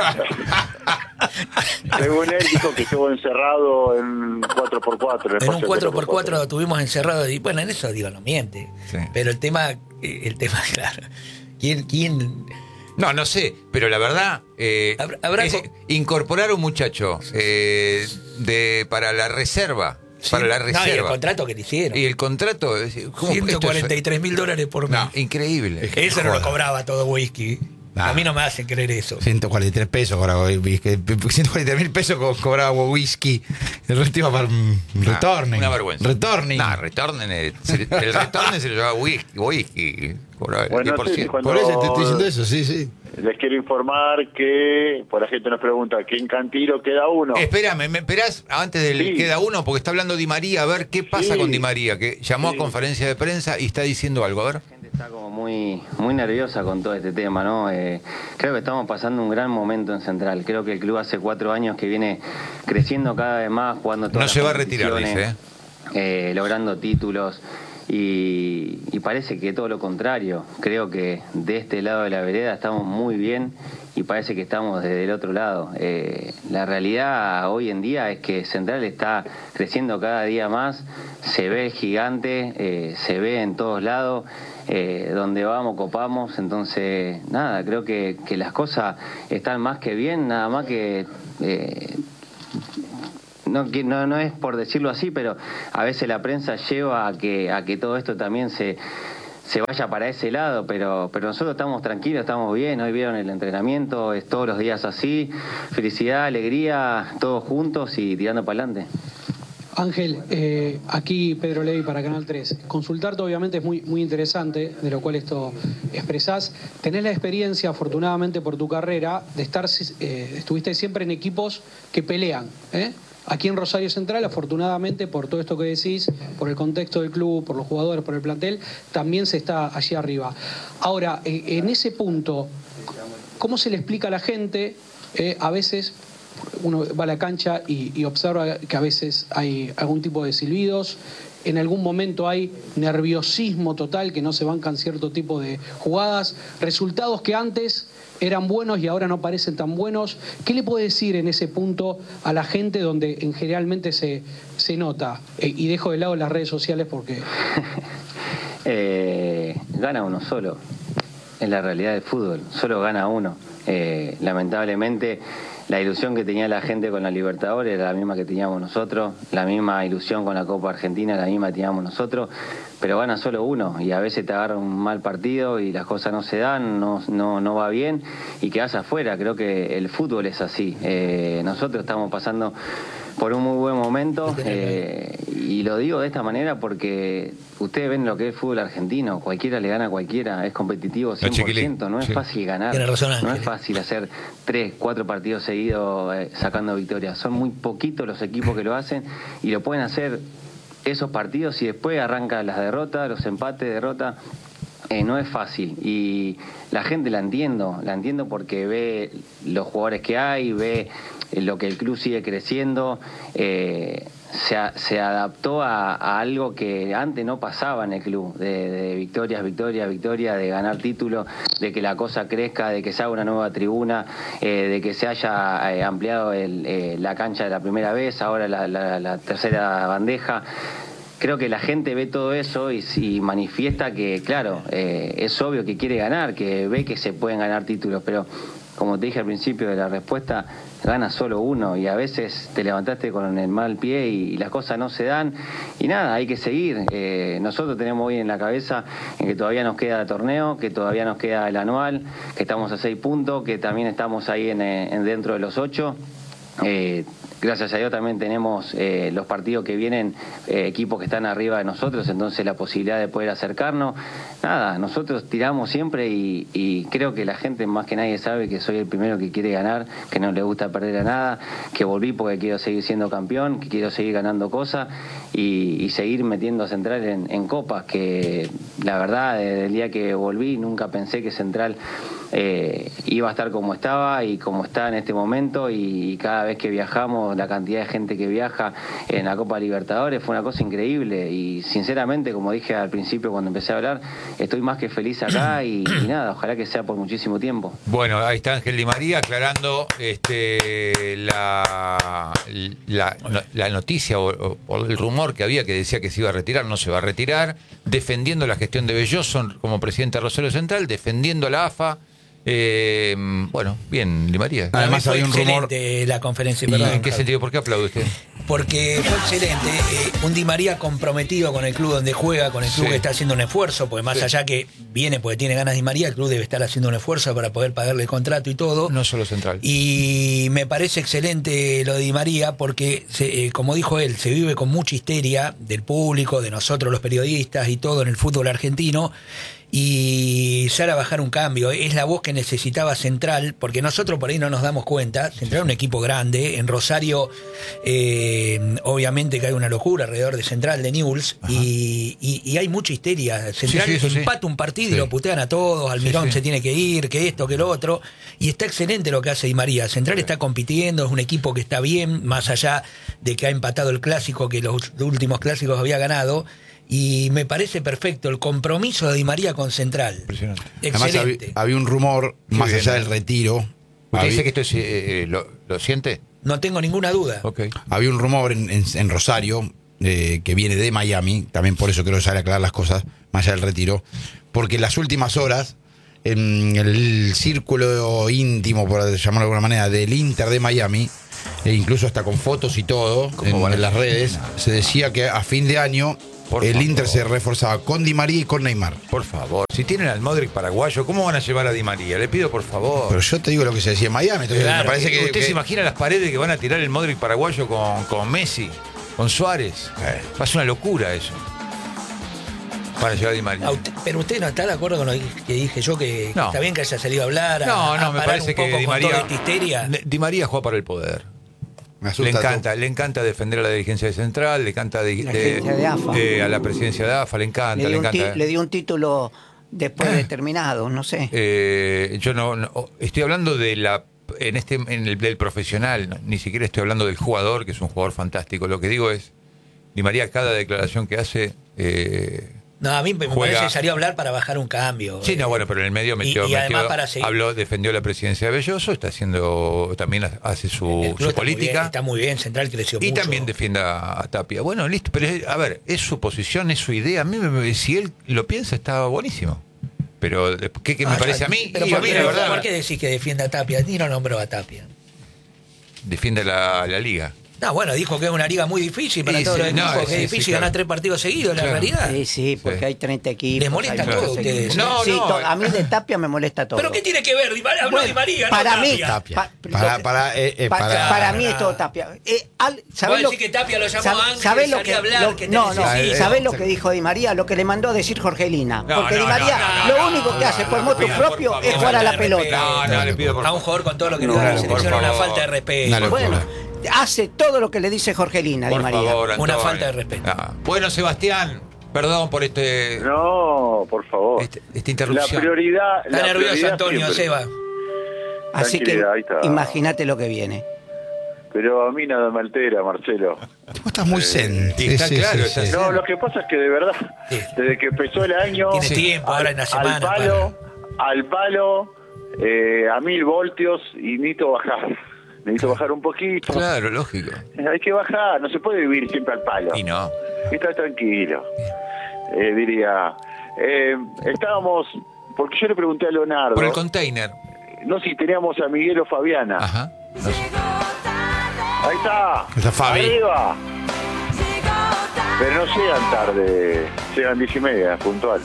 Según él dijo que estuvo encerrado en cuatro por cuatro. En un cuatro por cuatro tuvimos encerrado y bueno, en eso digo, no miente. Sí. Pero el tema, eh, el tema, claro. ¿Quién, quién? No, no sé, pero la verdad, eh, Habrá- habrá es co- incorporar a un muchacho eh, de para la reserva, para la No, y el reserva. contrato que le hicieron. Y el contrato, es- ¿cómo? ciento cuarenta y Esto tres mil dólares por es- mes. No, increíble. Eso no lo cobraba todo whisky. Nah. A mí no me hacen creer eso. ciento cuarenta y tres pesos cobraba whisky. ciento cuarenta mil pesos co- cobraba whisky. El resto iba para un Nah, retorning. Una vergüenza. Retorning. No, retornen. El, se- el retornen se lo lleva whisky. whisky cobraba el Bueno, diez por ciento. sí, cuando- Por eso te estoy diciendo eso, sí, sí. Les quiero informar que, por la gente nos pregunta, que en Cantiro queda uno. Espérame, ¿me esperás antes del Sí. queda uno? Porque está hablando Di María, a ver qué pasa Sí. con Di María, que llamó Sí. a conferencia de prensa y está diciendo algo, a ver. La gente está como muy, muy nerviosa con todo este tema, ¿no? Eh, creo que estamos pasando un gran momento en Central. Creo que el club hace cuatro años que viene creciendo cada vez más, jugando todas No las se va a retirar, competiciones, dice, eh, logrando títulos. Y, y parece que todo lo contrario. Creo que de este lado de la vereda estamos muy bien y parece que estamos desde el otro lado. Eh, la realidad hoy en día es que Central está creciendo cada día más, se ve el gigante, eh, se ve en todos lados, eh, donde vamos copamos, entonces nada, creo que, que las cosas están más que bien, nada más que... Eh, No, que- no, no es por decirlo así, pero a veces la prensa lleva a que, a que todo esto también se, se vaya para ese lado, pero, pero nosotros estamos tranquilos, estamos bien, hoy vieron el entrenamiento, es todos los días así, felicidad, alegría, todos juntos y tirando para adelante. Ángel, eh, aquí Pedro Levi para Canal tres. Consultarte obviamente es muy, muy interesante, de lo cual esto expresás. Tenés la experiencia, afortunadamente por tu carrera, de estar, eh, estuviste siempre en equipos que pelean, ¿eh? Aquí en Rosario Central, afortunadamente, por todo esto que decís, por el contexto del club, por los jugadores, por el plantel, también se está allí arriba. Ahora, eh, en ese punto, ¿cómo se le explica a la gente, eh, a veces, uno va a la cancha y, y observa que a veces hay algún tipo de silbidos, en algún momento hay nerviosismo total, que no se bancan cierto tipo de jugadas, resultados que antes eran buenos y ahora no parecen tan buenos. ¿Qué le puede decir en ese punto a la gente donde en generalmente se, se nota? Eh, y dejo de lado las redes sociales porque... eh, gana uno solo. Es la realidad del fútbol. Solo gana uno. Eh, lamentablemente, la ilusión que tenía la gente con la Libertadores era la misma que teníamos nosotros. La misma ilusión con la Copa Argentina, la misma que teníamos nosotros. Pero gana solo uno y a veces te agarra un mal partido y las cosas no se dan, no, no, no va bien y quedás afuera. Creo que el fútbol es así. Eh, nosotros estamos pasando por un muy buen momento eh, y lo digo de esta manera porque ustedes ven lo que es el fútbol argentino, cualquiera le gana a cualquiera, es competitivo cien por ciento, no es fácil ganar, no es fácil hacer tres, cuatro partidos seguidos eh, sacando victorias, son muy poquitos los equipos que lo hacen y lo pueden hacer esos partidos y después arrancan las derrotas, los empates, derrotas. Eh, no es fácil y la gente la entiendo, la entiendo porque ve los jugadores que hay, ve lo que el club sigue creciendo, eh, se, a, se adaptó a, a algo que antes no pasaba en el club, de, de victorias, victorias, victorias, de ganar títulos, de que la cosa crezca, de que se haga una nueva tribuna, eh, de que se haya eh, ampliado el, eh, la cancha de la primera vez, ahora la, la, la tercera bandeja. Creo que la gente ve todo eso y, y manifiesta que, claro, eh, es obvio que quiere ganar, que ve que se pueden ganar títulos, pero como te dije al principio de la respuesta, gana solo uno y a veces te levantaste con el mal pie y, y las cosas no se dan y nada, hay que seguir. Eh, nosotros tenemos hoy en la cabeza en que todavía nos queda el torneo, que todavía nos queda el anual, que estamos a seis puntos, que también estamos ahí en, en dentro de los ocho. Eh, gracias a Dios también tenemos eh, los partidos que vienen, eh, equipos que están arriba de nosotros, entonces la posibilidad de poder acercarnos. Nada, nosotros tiramos siempre y, y creo que la gente más que nadie sabe que soy el primero que quiere ganar, que no le gusta perder a nada, que volví porque quiero seguir siendo campeón, que quiero seguir ganando cosas y, y seguir metiendo a Central en, en copas, que la verdad desde el día que volví nunca pensé que Central eh, iba a estar como estaba y como está en este momento y, y cada vez que viajamos, la cantidad de gente que viaja en la Copa Libertadores fue una cosa increíble y sinceramente, como dije al principio cuando empecé a hablar, estoy más que feliz acá y, y nada, ojalá que sea por muchísimo tiempo. Bueno, ahí está Ángel Di María aclarando este, la, la, la noticia o, o el rumor que había que decía que se iba a retirar, no se va a retirar, defendiendo la gestión de Belloso como presidente de Rosario Central, defendiendo a la A F A. Eh, bueno, bien, Di María. Además había un rumor. La conferencia, perdón, ¿En qué sentido? ¿Por qué aplaude usted? Porque fue excelente. Eh, un Di María comprometido con el club donde juega, con el club sí. que está haciendo un esfuerzo, porque más sí. allá que viene porque tiene ganas Di María, el club debe estar haciendo un esfuerzo para poder pagarle el contrato y todo. No solo Central. Y me parece excelente lo de Di María porque, se, eh, como dijo él, se vive con mucha histeria del público, de nosotros los periodistas y todo en el fútbol argentino. Y ya era bajar un cambio, es la voz que necesitaba Central, porque nosotros por ahí no nos damos cuenta. Central es un equipo grande, en Rosario eh, obviamente que hay una locura alrededor de Central, de Newell's, y, y, y hay mucha histeria. Central sí, sí, empata sí. un partido sí. y lo putean a todos, Almirón sí, sí. se tiene que ir, que esto, que lo otro, y está excelente lo que hace Di María. Central sí. está compitiendo, es un equipo que está bien, más allá de que ha empatado el clásico, que los últimos clásicos había ganado. Y me parece perfecto el compromiso de Di María con Central. Impresionante. Excelente. Además, había, había un rumor, Muy más bien, allá del retiro. ¿Usted había, dice que esto es, eh, lo, lo siente? No tengo ninguna duda. Okay. Había un rumor en, en, en Rosario eh, que viene de Miami, también por eso quiero saber aclarar las cosas, más allá del retiro, porque en las últimas horas, en el círculo íntimo, por llamarlo de alguna manera, del Inter de Miami, e incluso hasta con fotos y todo, en, en las redes, se decía que a fin de año Por el favor. Inter se reforzaba con Di María y con Neymar. Por favor, si tienen al Modric paraguayo, ¿cómo van a llevar a Di María? Le pido por favor. Pero yo te digo lo que se decía en Miami. Entonces claro, me parece que, ¿Usted que... se imagina las paredes que van a tirar el Modric paraguayo con, con Messi, con Suárez? Eh. Va a ser una locura eso. Para llevar a Di María. Pero usted no está de acuerdo con lo que dije yo, que, no. que está bien que haya salido a hablar, a, no, no, a me parece un poco que Di María, con toda esta histeria. Di María juega para el poder. Le encanta, todo. le encanta defender a la dirigencia de Central, le encanta de, la de, de A F A. De, a la presidencia de A F A, le encanta, le, le, encanta. Ti, le dio un título después de terminado, no sé. Eh, yo no, no, estoy hablando de la en este en el del profesional, no, ni siquiera estoy hablando del jugador, que es un jugador fantástico. Lo que digo es, Di María, cada declaración que hace... Eh, No, a mí me juega... parece que salió a hablar para bajar un cambio. Sí, no, bueno, pero en el medio metió, y, y además metió para seguir. habló, defendió la presidencia de Belloso, está haciendo, también hace su, El club su está política. Muy bien, está muy bien, Central creció Y mucho. también defiende a Tapia. Bueno, listo, pero es- a ver, es su posición, es su idea. A mí, me- me- si él lo piensa, está buenísimo. Pero, ¿qué, qué me Ah, parece a mí? Pero Y ¿por, a mí, qué, la verdad, ¿por qué decís que defiende a Tapia? Ni no nombró a Tapia. defiende la, la liga. No, bueno, dijo que es una liga muy difícil para Sí, todos sí, los no, equipos, sí, que es sí, difícil claro. ganar tres partidos seguidos, la Claro. realidad. Sí, sí, porque Sí. hay treinta equipos. Les molesta hay todo muchos a ustedes. equipos. No, Sí, no. to- a mí de Tapia me molesta todo. ¿Pero qué tiene que ver? Di María, habló Bueno, Di María, para no mí, Tapia. Tapia. Pa- Para, lo- para, eh, eh, Pa- para- para mí es todo Tapia. Eh, al- ¿sabés Vos lo, decís que Tapia lo llamó sab- Ángel, ¿sabés lo salí que, a hablar, lo- que te no, no, necesito? ¿sabés lo que dijo Di María? Lo que le mandó a decir Jorgelina. No, Porque no, Di María no, no, lo no, único no, que no, hace no, por no, motu no, propio por es favor. jugar a la Falta de pelota. respeto. No, no, le pido por A un jugador con todo lo que le No, da la por selección es una favor. falta de respeto. Una locura. Bueno, hace todo lo que le dice Jorgelina, Di Por María. favor, Una Antonio. falta de respeto. Ah. Bueno, Sebastián, perdón por este, No, por favor. este- esta La interrupción. prioridad. Está la nervioso prioridad Antonio, siempre. Seba. Así que Tranquilidad, ahí está. imagínate lo que viene. Pero a mí nada me altera, Marcelo. Vos estás muy zen. Sí, está claro, está sí. No, lo que pasa es que de verdad, Sí. desde que empezó el año. Tiene Sí. tiempo, ahora en la semana. Al palo, al palo, eh, a mil voltios y necesito bajar. Necesito bajar un poquito. Claro, lógico. Hay que bajar, no se puede vivir siempre al palo. Y no. Está tranquilo, eh, diría. Eh, estábamos, porque yo le pregunté a Leonardo, Por el container. no sé si teníamos a Miguel o Fabiana. Ajá. No sé. Ahí está. Está Fabi. Arriba. Pero no llegan tarde, llegan diez y media, puntual.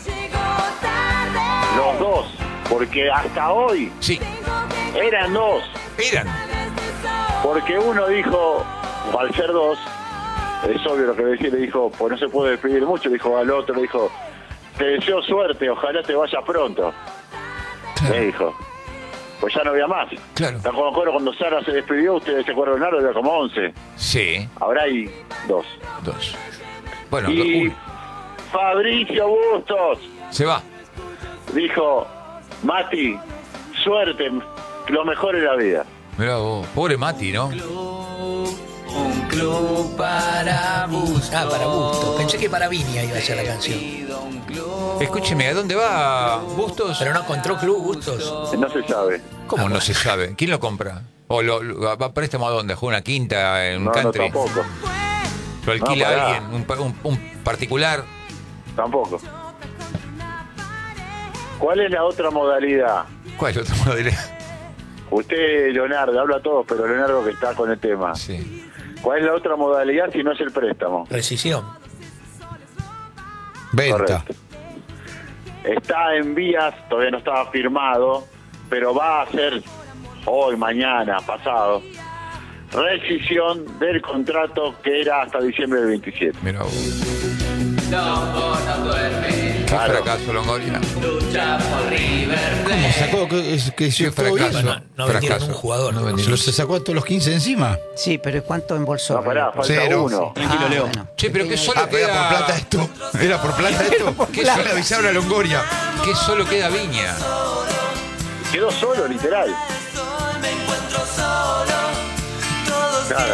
Los dos, porque hasta hoy Sí, eran dos. eran. Porque uno dijo, al ser dos, es obvio lo que decía, le dijo, pues no se puede despedir mucho, le dijo al otro, le dijo, te deseo suerte, ojalá te vayas pronto. Le dijo, pues ya no había más. Claro. ¿Te acuerdas cuando Sara se despidió? Ustedes se acuerdan, Leonardo, había como once. Sí, Ahora hay dos. dos. Bueno, do- Y uno. Fabricio Bustos Se va. dijo, Mati, suerte, lo mejor en la vida. Mirá vos. Pobre Mati, ¿no? Un club para Bustos. Ah, para Bustos. Pensé que para Viña iba a ser la canción. Escúcheme, ¿a dónde va Bustos? Pero no encontró club Bustos. No se sabe. ¿Cómo no se sabe? ¿Quién lo compra? ¿O lo, lo- va a préstamo a dónde? ¿A jugar una quinta en un No, no, country? tampoco. ¿Lo alquila No, pará. alguien? Un, pa- un- un particular? Tampoco. ¿Cuál es la otra modalidad? ¿Cuál es la otra modalidad? Usted, Leonardo, habla a todos, pero Leonardo que está con el tema. Sí. ¿Cuál es la otra modalidad si no es el préstamo? Rescisión. Venta. Correcto. Está en vías, todavía no estaba firmado, pero va a ser hoy, mañana, pasado, rescisión del contrato que era hasta diciembre del veintisiete. Mira vos. Qué Claro. fracaso, Longoria. ¿Cómo sacó que, es- que Qué si todo bien? fracaso. No, no vendieron fracaso. un jugador. No Se vendieron. los sacó a todos los quince encima. Sí, pero ¿y cuánto embolsó? No, pará, falta Cero. uno. Tranquilo, Leo. Bueno. Che, pero que solo Ah, pero era queda... por plata esto. Era por plata esto. ¿Qué Yo solo- le avisaron a Longoria. Que solo queda Viña. Quedó solo, literal. Claro.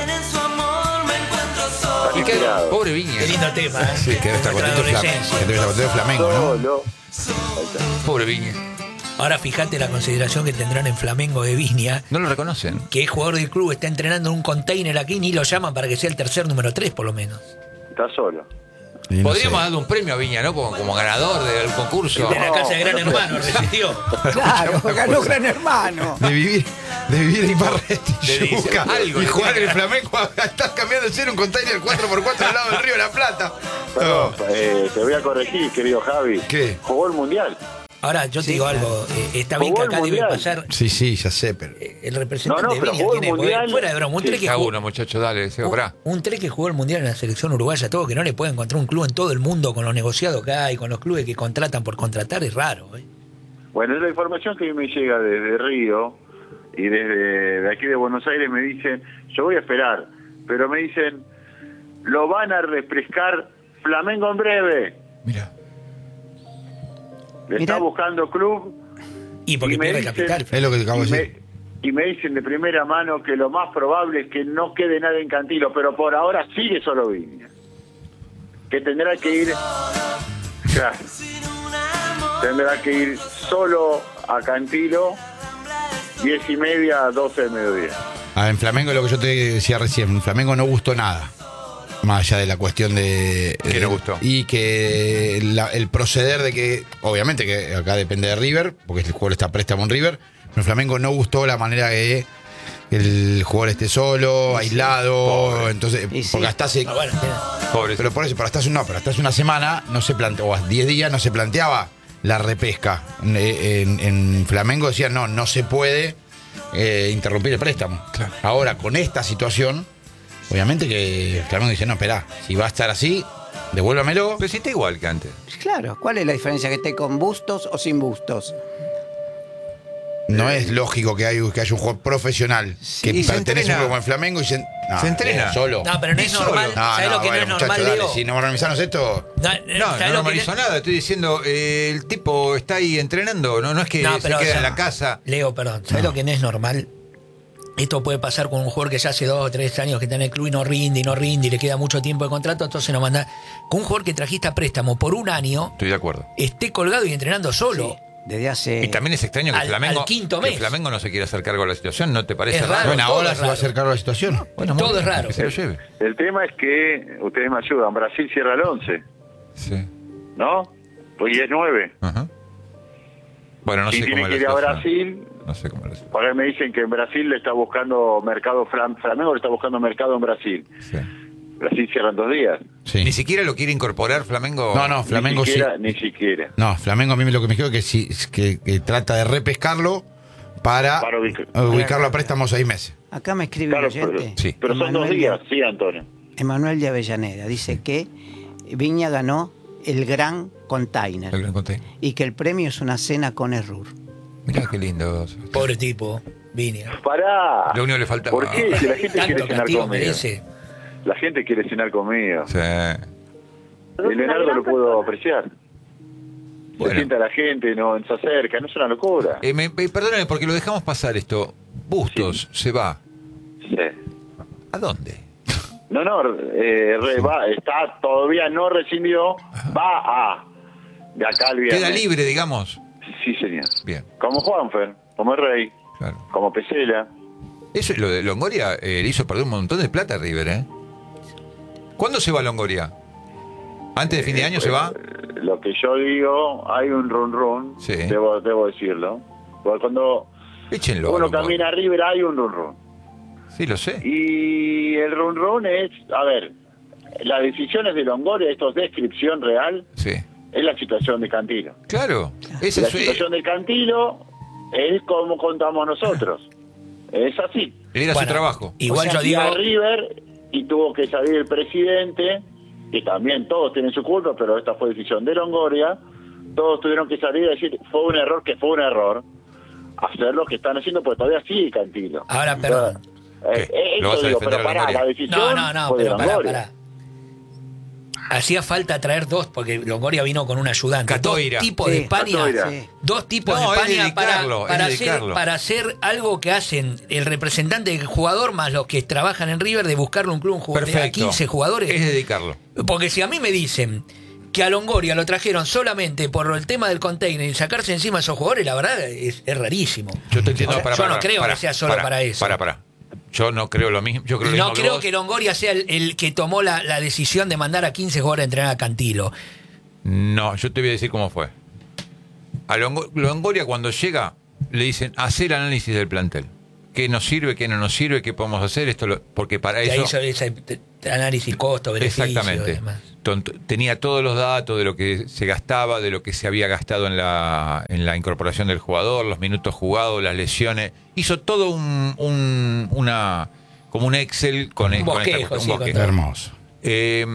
Está Y queda... liquidado. Pobre Viña. Qué lindo tema, ¿eh? Sí, que debe estar Nuestra contento Flam- adolescencia. que debe estar contento Flamengo, ¿no? Solo. Pobre Viña. Ahora fíjate la consideración que tendrán en Flamengo de Viña, No lo reconocen. que es jugador del club, está entrenando en un container aquí, ni lo llaman para que sea el tercer número tres por lo menos. Está solo. Y no Podríamos sé. darle un premio a Viña, ¿no? Como, como ganador del concurso. De la casa de Gran no, Hermano, resistió. Claro, ganó Gran Hermano. De vivir, de vivir en Barretti, Le dice, Yuca, algo y le jugar en tiene el Flamengo, estás cambiando de ser un container cuatro por cuatro al lado del Río de la Plata. Perdón, No. eh, te voy a corregir, querido Javi. ¿Qué? Jugó el Mundial. Ahora, yo te digo algo, eh, está bien que Jugó el acá debe Mundial. pasar Sí, sí, ya sé, pero... eh, el representante No, no, de pero Viña. jugó el ¿Quién es? Porque Mundial. fuera de broma, un Sí, tres que Cada jugó, uno, muchachos, dale, Seba, un, pará. un tres que jugó el Mundial en la selección uruguaya, todo que no le puede encontrar un club en todo el mundo con los negociados que hay, con los clubes que contratan por contratar, es raro. ¿eh? Bueno, es la información que me llega desde Río y desde de aquí de Buenos Aires me dicen, yo voy a esperar, pero me dicen, lo van a refrescar Flamengo en breve. Mira. Le Mirá. está buscando club. Y porque Y me pierde dicen- capital. Es lo que te acabo de y me, decir. y me dicen de primera mano que lo más probable es que no quede nada en Cantilo, pero por ahora sigue solo Viña. Que tendrá que ir... Claro, tendrá que ir solo a Cantilo, diez y media a doce del mediodía. Ah, en Flamengo, lo que yo te decía recién, en Flamengo no gustó nada. Más allá de la cuestión de... ¿Qué no gustó? Y que la- el proceder de que, obviamente que acá depende de River, porque el jugador está a préstamo en River, pero en Flamengo no gustó la manera que el jugador esté solo, aislado, Pobre. entonces, Y sí. porque hasta hace... Ah, bueno, tiene- Pobre. Pero por eso, pero hasta hace, no, pero hasta hace una semana no se planteó, o a diez días no se planteaba la repesca. En, en- en Flamengo decían, no, no se puede eh, interrumpir el préstamo. Claro. Ahora, con esta situación, obviamente que Flamengo dice, no, espera, si va a estar así, devuélvamelo. Pero si está igual que antes. Claro, ¿cuál es la diferencia? ¿Que esté con bustos o sin bustos? No es lógico que, hay, que haya un jugador profesional que y se pertenece a un entrena. club como el Flamengo y se, no, Se entrena. eh, solo. No, pero no es Solo. normal. No, ¿Sabes no, lo que bueno, no es normal, muchachos, dale, Leo? si no normalizamos esto... No, No, ¿sabes no lo que normalizó nada. Estoy diciendo, eh, el tipo está ahí entrenando. No, no es que No, se pero, queda o sea, en la casa. Leo, perdón, ¿sabes lo que no es normal? Esto puede pasar con un jugador que ya hace dos o tres años que está en el club y no rinde y no rinde y le queda mucho tiempo de contrato, entonces nos manda. Con un jugador que trajiste a préstamo por un año, Estoy de acuerdo. esté colgado y entrenando solo. Desde hace... Y también es extraño que al- Flamengo, al quinto que mes. Flamengo no se quiera hacer cargo de la situación. ¿No te parece Es raro. Bueno, todo ahora es se va a raro. hacer cargo de la situación. Bueno, muy Todo bien, es raro. que se lo lleve. El tema es que, ustedes me ayudan, Brasil cierra el once, Sí. ¿no? Pues y es nueve. Ajá. Bueno, no y sé tiene cómo que es ir la a situación. Brasil. No sé cómo es la situación. Por ahí me dicen que en Brasil le está buscando mercado, Flam- Flamengo le está buscando mercado en Brasil. Sí. Brasil cierra en dos días. Sí. Ni siquiera lo quiere incorporar Flamengo. No, no, Flamengo ni sí. siquiera, Ni siquiera. No, Flamengo a mí lo que me dijo es que, sí, es que, que trata de repescarlo para, Para ubicar- ubicarlo a préstamo seis meses. Acá me escribe Claro, un pero, oyente. Sí. pero son dos Emanuel días, de- sí, Antonio. Emanuel de Avellaneda dice que Viña ganó el Gran Container Lo que encontré. y que el premio es una cena con Errur. Mirá qué lindo. Pobre tipo, Viña. Pará. Lo único que le falta- ¿Por qué? Si la gente quiere Tanto cenar castigo conmigo. merece. La gente quiere cenar conmigo. Sí. El Leonardo lo puedo apreciar. Bueno. Se sienta la gente, no se acerca, no es una locura. Eh, me, me- perdóname, porque lo dejamos pasar esto. Bustos se va. Sí. ¿A dónde? No, no, eh, re- va, está todavía no rescindió, va a de acá al viernes. Queda libre, digamos. Sí, señor. Bien, Como Juanfer, como el Rey, claro. como Pesela. Eso, lo de Longoria eh, le hizo perder un montón de plata a River, ¿eh? ¿Cuándo se va Longoria? ¿Antes de fin de año se va? Eh, Lo que yo digo, hay un run run, Sí. debo, debo decirlo. Porque cuando Échenlo. a uno Longoria. camina a River hay un run run. Sí, lo sé. Y el run run es, a ver, las decisiones de Longoria, esto es descripción real, Sí. es la situación de Cantilo. Claro. Esa La es su- situación de Cantilo es como contamos nosotros. Es así. Era Bueno, su trabajo. Igual O sea, yo y a digo. River y tuvo que salir el presidente, que también todos tienen su culpa, pero esta fue decisión de Longoria. Todos tuvieron que salir a decir, fue un error, que fue un error. Hacer lo que están haciendo, porque todavía sigue Cantilo. Ahora, perdón. Eh, eh, ¿Lo vas eso a digo, defender pero a pará, Longoria? la decisión No, no, no, fue de pero pará, Longoria. pará. Hacía falta traer dos, porque Longoria vino con un ayudante. Catoira. Dos tipos Sí, de España. Catoira. Sí. Dos tipos No, de es España para, dedicarlo, es para, hacer, dedicarlo. para hacer algo que hacen el representante del jugador más los que trabajan en River de buscarle un club un jugador de Perfecto. quince jugadores. Es dedicarlo. Porque si a mí me dicen que a Longoria lo trajeron solamente por el tema del container y sacarse encima a esos jugadores, la verdad es, es rarísimo. Yo te entiendo. O sea, para, yo para, no creo para, que sea solo para, eso. Para, para. Yo no creo lo mismo. Yo creo lo no mismo que creo vos. que Longoria sea el, el que tomó la, la decisión de mandar a quince jugadores a entrenar a Cantilo. No, yo te voy a decir cómo fue. A Longo- Longoria cuando llega le dicen hacer análisis del plantel. ¿Qué nos sirve, qué no nos sirve, qué podemos hacer? Esto lo- porque para Y ahí eso... hizo ese t- t- análisis costo-beneficio. y Exactamente. demás. Tont- Tenía todos los datos de lo que se gastaba, de lo que se había gastado en la, en la incorporación del jugador, los minutos jugados, las lesiones. Hizo todo un, un- una como un Excel con, Un con esta bosquejo, cuestión, sí, un con bosquejo. todo. Hermoso. Eh,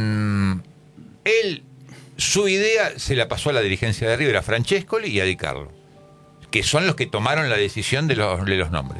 él, su idea se la pasó a la dirigencia de River, a Francescoli y a Di Carlo, que son los que tomaron la decisión de los, de los nombres.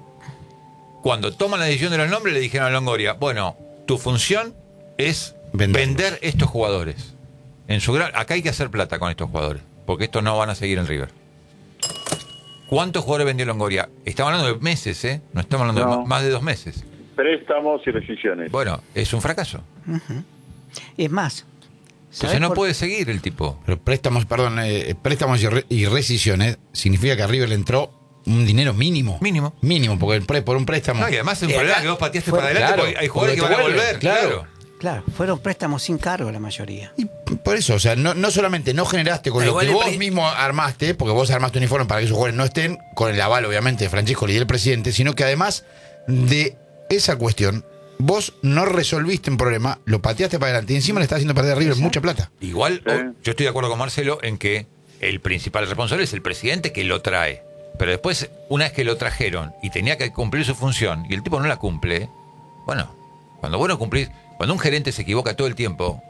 Cuando toman la decisión de los nombres, le dijeron a Longoria, bueno, tu función es Venderlos. vender estos jugadores. En su gran, acá hay que hacer plata con estos jugadores, porque estos no van a seguir en River. ¿Cuántos jugadores vendió Longoria? Estamos hablando de meses, ¿eh? No estamos hablando No. de ma- más de dos meses. Préstamos y rescisiones. Bueno, es un fracaso. Ujú. Es más, Entonces ¿sabés no por- puede seguir el tipo. Pero préstamos, perdón, eh, préstamos y, re- y rescisiones significa que a River le entró un dinero mínimo. Mínimo. Mínimo, porque el pre- por un préstamo. No, y además es un Y problema acá que vos pateaste fue- para adelante claro, porque hay jugadores que porque van a te vuelven, volver. claro. Claro. Claro, fueron préstamos sin cargo la mayoría. Y por eso, o sea, no, no solamente no generaste con Pero lo que igual el vos pre- mismo armaste, porque vos armaste un uniforme para que esos jugadores no estén, con el aval obviamente de Francesco y del presidente, sino que además de esa cuestión, vos no resolviste un problema, lo pateaste para adelante y encima le estás haciendo perder a River mucha plata. Igual, Sí. o- yo estoy de acuerdo con Marcelo en que el principal responsable es el presidente que lo trae. Pero después, una vez que lo trajeron y tenía que cumplir su función y el tipo no la cumple, bueno, cuando vos no cumplís, cuando un gerente se equivoca todo el tiempo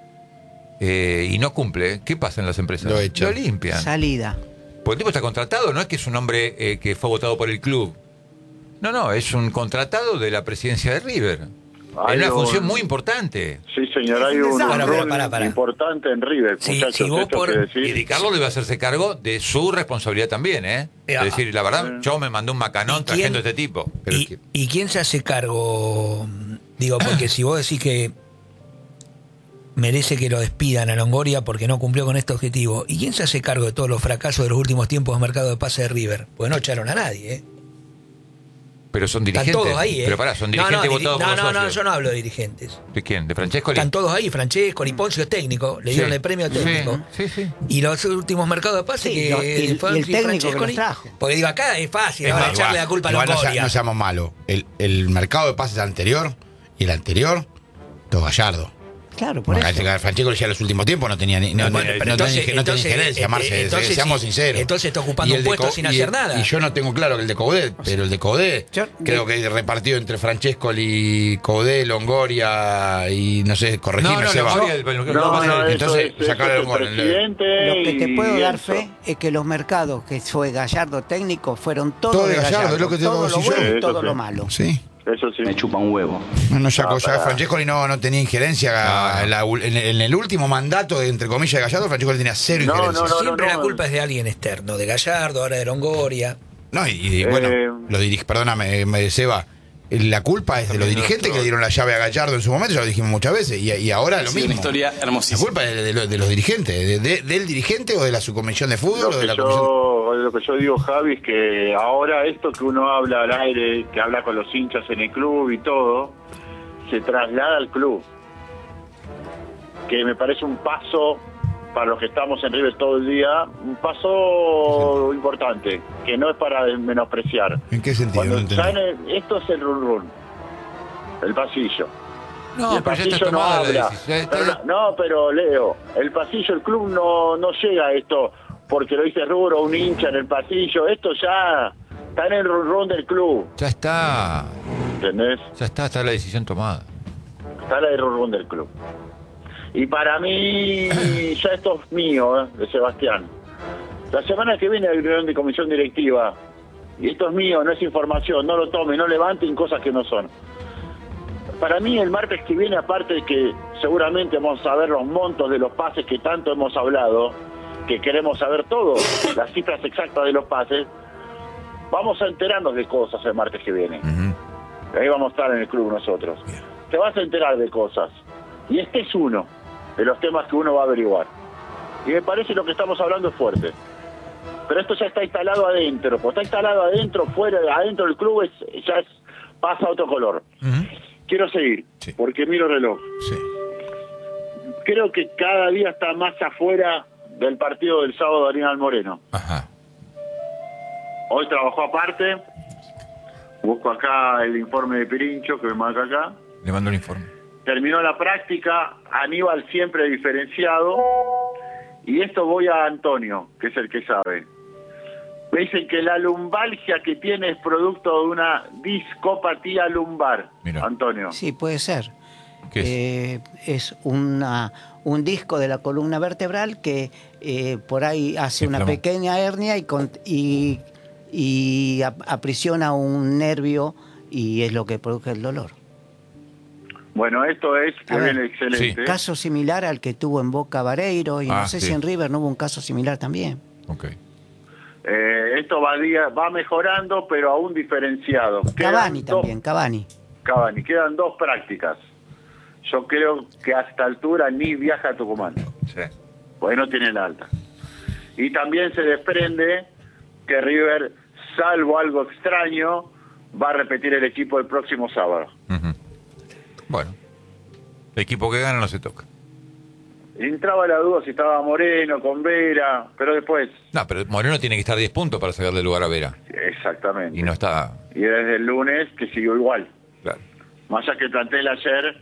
eh, y no cumple, ¿qué pasa en las empresas? Lo echan. Lo limpian. Salida. Porque el tipo está contratado, no es que es un hombre eh, que fue votado por el club. No, no, es un contratado de la presidencia de River. Hay Es una un- función muy importante. Sí, señor, hay un Bueno, pero rol pará, pará. importante en River, Sí, muchachos. si vos esto por- que decís. Y Di Carlo debe hacerse cargo de su responsabilidad también, ¿eh? Eh, Es decir, la verdad, yo me mandé un macanón ¿y trayendo a quién- este tipo. Pero ¿Y, que- y quién se hace cargo? Digo, porque si vos decís que merece que lo despidan a Longoria porque no cumplió con este objetivo, ¿y quién se hace cargo de todos los fracasos de los últimos tiempos de mercado de pase de River? Porque no echaron a nadie, ¿eh? Pero son Están dirigentes. todos ahí, ¿eh? Pero pará, son No, dirigentes no, votados diri- por no, los no, no, socios. yo no hablo de dirigentes. ¿De quién? ¿De Francesco? Están todos ahí, Francesco, ni Poncio es técnico, le dieron Sí. el premio Sí, técnico. sí, sí. Y los últimos mercados de pase Sí, que lo- y- fueron y el sí, técnico que Francescoli. los trajo. Porque digo, acá es fácil, Es ahora más, echarle igual- la culpa a igual no, sea- Longoria. no seamos malos. El, el mercado de pases anterior y el anterior, todo Gallardo. Claro, por Porque eso. Francesco ya en los últimos tiempos no tenía ni, no, Bueno, no- pero no entonces- tenía, no tenía entonces, injerencia, eh, Marce, entonces seamos sí, sinceros. entonces está ocupando Y el un de puesto Co- sin y- hacer nada. Y yo no tengo claro que el de Coudet, pero el de Coudet, Yo- creo que repartido entre Francesco y Coudet, Longoria y no sé, corregime, No, no, Seba. Longoria, el- el- el- No, no, eso Entonces, es- eso sacar es el el gol, el- presidente Lo que te y puedo dar Enzo. fe es que los mercados que fue Gallardo técnico fueron todos Todo de de Gallardo, Gallardo. es lo que te todo digo, lo si yo- bueno y Sí, todo eso lo sí. malo. Sí. Eso sí. Me chupa un huevo. No, no, ya, No, ya pará. Francescoli no, no tenía injerencia No. en, la- en- en el último mandato, de, entre comillas, de Gallardo, Francescoli tenía cero No, injerencia. no, no. Siempre la culpa es de alguien externo, de Gallardo, ahora de Longoria. No, y, y, bueno, Eh, lo dirige, perdóname, me Seba, la culpa es de los dirigentes que le dieron la llave a Gallardo en su momento, ya lo dijimos muchas veces, y, y ahora lo Sí, mismo. una historia La hermosísima. culpa es de, de los- de los dirigentes, de- de- del dirigente o de la subcomisión de fútbol Lo o de que, la comisión. yo, lo que yo digo, Javi, es que ahora esto que uno habla al aire, que habla con los hinchas en el club y todo, se traslada al club. Que me parece un paso, para los que estamos en River todo el día, un paso importante, que no es para menospreciar. ¿En qué sentido? Cuando No entendí. están en- esto es el run run, el pasillo. Y No, el pero ya pasillo está no tomada la habla. decisión. Está- Pero no, no, pero Leo, el pasillo, el club no, no llega a esto porque lo dice Rubro, un hincha en el pasillo. Esto ya está en el run run del club, Ya está. ¿entendés? Ya está, está la decisión tomada. Está en el run run del club. Y para mí, ya esto es mío, ¿eh? De Sebastián. La semana que viene hay reunión de comisión directiva. Y esto es mío, no es información. No lo tomen, no levanten cosas que no son. Para mí, el martes que viene, aparte de que seguramente vamos a ver los montos de los pases que tanto hemos hablado, que queremos saber todo, las cifras exactas de los pases, vamos a enterarnos de cosas el martes que viene. Ujú. Ahí vamos a estar en el club nosotros. Te vas a enterar de cosas. Y este es uno de los temas que uno va a averiguar. Y me parece lo que estamos hablando es fuerte. Pero esto ya está instalado adentro. Pues está instalado adentro, fuera, adentro del club, es, ya es, pasa a otro color. Ujú. Quiero seguir, Sí. porque miro el reloj. Sí. Creo que cada día está más afuera del partido del sábado de Arenal Moreno. Ajá. Hoy trabajó aparte. Busco acá el informe de Pirincho que me marca acá. Le mando el informe. Terminó la práctica, Aníbal siempre diferenciado, y esto voy a Antonio, que es el que sabe. Me dicen que la lumbalgia que tiene es producto de una discopatía lumbar, Mira. Antonio. Sí, puede ser. ¿Qué es? Eh, es una, un disco de la columna vertebral que eh, por ahí hace una Inflamó. pequeña hernia y, con- y, y ap- aprisiona un nervio y es lo que produce el dolor. Bueno, esto es que A ver. viene excelente. Caso similar al que tuvo en Boca Vareiro y Ah, no sé sí. si en River no hubo un caso similar también. Ok. Eh, esto va, día, va mejorando, pero aún diferenciado. Cavani Quedan también, dos, Cavani. Cavani, quedan dos prácticas. Yo creo que a esta altura ni viaja a Tucumán. Sí. Porque no tiene la alta. Y también se desprende que River, salvo algo extraño, va a repetir el equipo el próximo sábado. Uh-huh. Bueno, el equipo que gana no se toca. Entraba la duda si estaba Moreno con Vera, pero después... No, pero Moreno tiene que estar diez puntos para sacarle lugar a Vera. Exactamente. Y no está... Y desde el lunes que siguió igual. Claro. Más allá que el plantel ayer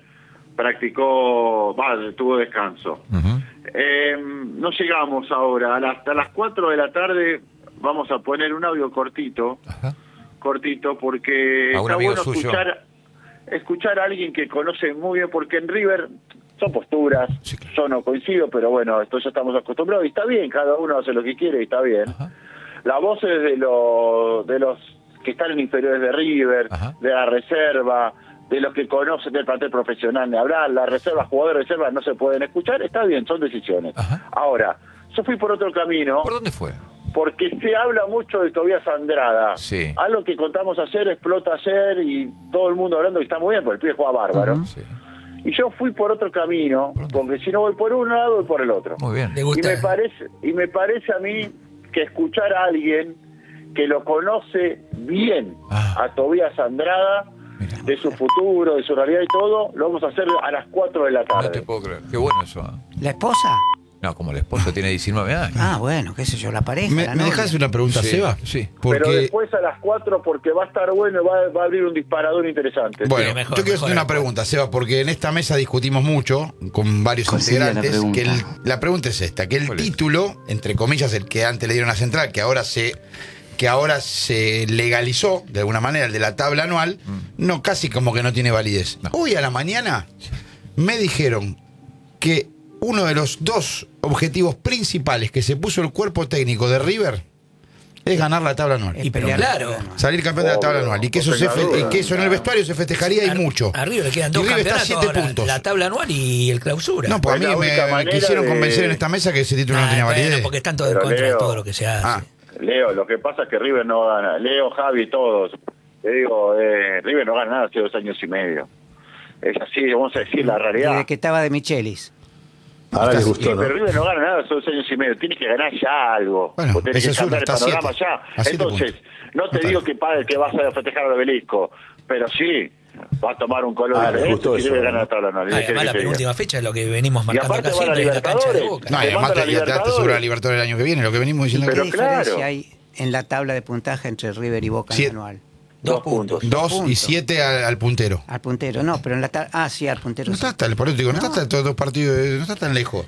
practicó, va, tuvo descanso. Uh-huh. Eh, no llegamos ahora, a las, hasta las cuatro de la tarde vamos a poner un audio cortito, Ajá. cortito, porque ¿A un está amigo bueno suyo? escuchar, escuchar a alguien que conoce muy bien, porque en River son posturas, Sí, claro. yo no coincido, pero bueno, esto ya estamos acostumbrados y está bien, cada uno hace lo que quiere y está bien. Ajá. La voz es de, lo, de los que están en inferiores de River, Ajá. de la reserva, de los que conocen del plantel profesional de hablar, la reserva, jugadores de reserva no se pueden escuchar, está bien, son decisiones. Ajá. Ahora, yo fui por otro camino, ¿Por dónde fue? porque se habla mucho de Tobías Andrada. Sí. Algo que contamos ayer, explota ayer y todo el mundo hablando que está muy bien, porque el pibe juega bárbaro. Sí. Y yo fui por otro camino, ¿Por dónde? porque si no voy por un lado, voy por el otro. Muy bien. Le Y gusta. me parece, y me parece a mí que escuchar a alguien que lo conoce bien, Ah. a Tobías Andrada, Mira. de su futuro, de su realidad y todo, lo vamos a hacer a las cuatro de la No te tarde. puedo creer. Qué bueno eso. ¿eh? ¿La esposa? No, como la esposa tiene diecinueve años. Ah, bueno, qué sé yo, la pareja, ¿Me, la me novia. dejas una pregunta, Sí, Seba? sí. Porque, Pero después a las cuatro, porque va a estar bueno y va, va a abrir un disparador interesante. bueno, Sí, mejor, yo quiero mejor hacer una el- pregunta, Seba, porque en esta mesa discutimos mucho con varios Conseguía la integrantes. Que pregunta. el- la pregunta es esta, que el ¿Cuál es? título, entre comillas, el que antes le dieron a Central, que ahora se que ahora se legalizó de alguna manera, el de la tabla anual, no, casi como que no tiene validez. No. Hoy a la mañana me dijeron que uno de los dos objetivos principales que se puso el cuerpo técnico de River es ganar la tabla anual. Y pero pelear claro, la tabla. Salir campeón de la tabla Obvio, anual. Y que, eso no se tenga fe- duda. y que eso en el vestuario se festejaría y Ar- mucho. Arriba le quedan Y dos River está a campeonatos siete ahora, puntos. la tabla anual y el clausura. No, pues a Es mí la me, única me manera quisieron de- convencer en esta mesa que ese título no Ah, tenía bueno, validez. porque están todos en Pero contra de Leo- todo lo que se hace. Ah, Leo, lo que pasa es que River no gana. Leo, Javi, todos. Te digo, eh, River no gana nada hace dos años y medio. Es así, vamos a decir la realidad. Desde que estaba de Michelis. Ahora les gustó, pero River no gana nada hace dos años y medio. Tiene que ganar ya algo. Bueno, Vos tenés ese que es uno, cambiar el está a panorama siete. ya. A siete Entonces, puntos. no te No digo está que, pa- que vas a festejar al obelisco, pero sí, va a tomar un color Ah, les diferente gustó si eso, River ¿no? gana la tabla anual. Ah, ¿Qué y además querés la que te diga? penúltima fecha es lo que venimos Y marcando aparte acá van a siempre en la cancha de Libertadores. Boca. no, y Te además manda te, la ya te das Libertadores. seguro la Libertadores el año que viene, lo que venimos diciendo Pero aquí. ¿Qué diferencia claro. hay en la tabla de puntaje entre River y Boca en Siete. anual? Dos Dos puntos. puntos. Dos y puntos. siete al, al puntero. Al puntero, no, pero en la tabla... Ah, sí, al puntero No sí. está tan, por eso te digo, no, No. está tan todos dos partidos, eh, no está tan lejos.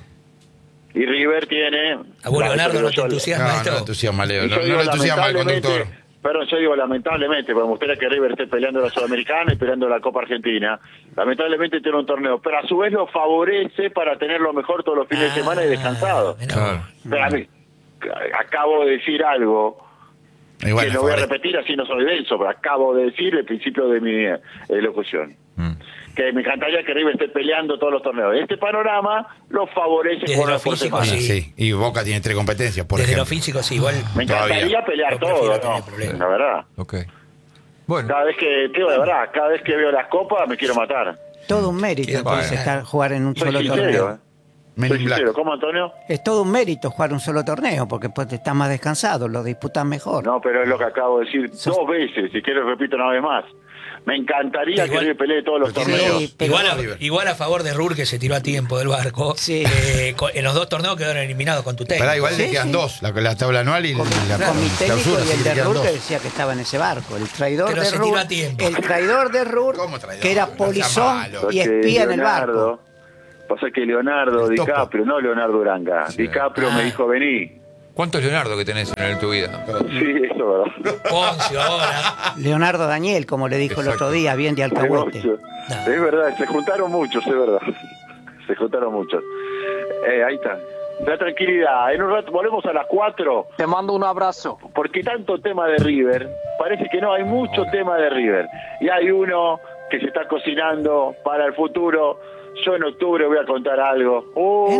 Y River tiene... A vos, la- Leonardo, no te yo- entusiasma No, no esto. le entusiasma, Leo. Y No, yo no digo, le entusiasma al lamentablemente, conductor. Perdón, yo digo lamentablemente, porque me gustaría que River esté peleando la Sudamericana y peleando la Copa Argentina. Lamentablemente tiene un torneo, pero a su vez lo favorece para tenerlo mejor todos los fines de semana y descansado. Ah, mirá Claro. vos. Pero a mí, acabo de decir algo Y bueno, que no voy a favorece. repetir, así no soy denso, pero acabo de decir el principio de mi eh, locución. Mm. Que me encantaría que River esté peleando todos los torneos. Este panorama lo favorece Desde con lo la por físico, semana. Sí, sí. Y Boca tiene tres competencias, por Desde ejemplo. lo físico, sí, igual. Me encantaría Todavía. pelear Yo prefiero todo, tener ¿no? problemas. La verdad. Ok. Bueno, Cada vez que, te digo de verdad, cada vez que veo las copas me quiero matar. Todo un mérito Bueno. entonces estar, jugar en un Soy solo sincero, torneo. ¿eh? Men Soy in Black. sincero. ¿Cómo, Antonio? Es todo un mérito jugar un solo torneo, porque pues estás más descansado, lo disputas mejor. No, pero es lo que acabo de decir Sos- dos veces, si quieres repito una vez más. Me encantaría Sí, que igual- River pelee todos los Pero tiene torneos. Sí, pero- Igual a, River. igual a favor de Rur, que se tiró a tiempo del barco. Sí. Eh, co- en los dos torneos quedaron eliminados con tu técnico. Pará, igual le Sí, quedan sí. dos, la, la tabla anual y Con, la, con mi la técnico clausura, y sí, el le de quedan Rur dos. que decía que estaba en ese barco. El traidor Pero de se tiró Rur. a tiempo. El traidor de Rur, ¿Cómo traidor? que era No sea polizón malo. y espía en el Leonardo, barco. pasa que Leonardo El topo. DiCaprio, no Leonardo Uranga, Sí. DiCaprio Ah. me dijo, vení. ¿cuántos Leonardo que tenés en tu vida? Sí, eso es verdad. Poncio ahora. Leonardo Daniel, como le dijo el Exacto. otro día, bien de Hay alcahuete. muchos. No. Es verdad, se juntaron muchos, es verdad. Se juntaron muchos. Eh, ahí está. La tranquilidad. En un rato volvemos a las cuatro. Te mando un abrazo. Porque tanto tema de River, parece que no, hay mucho tema de River. Y hay uno que se está cocinando para el futuro. Yo en octubre voy a contar algo. Uh,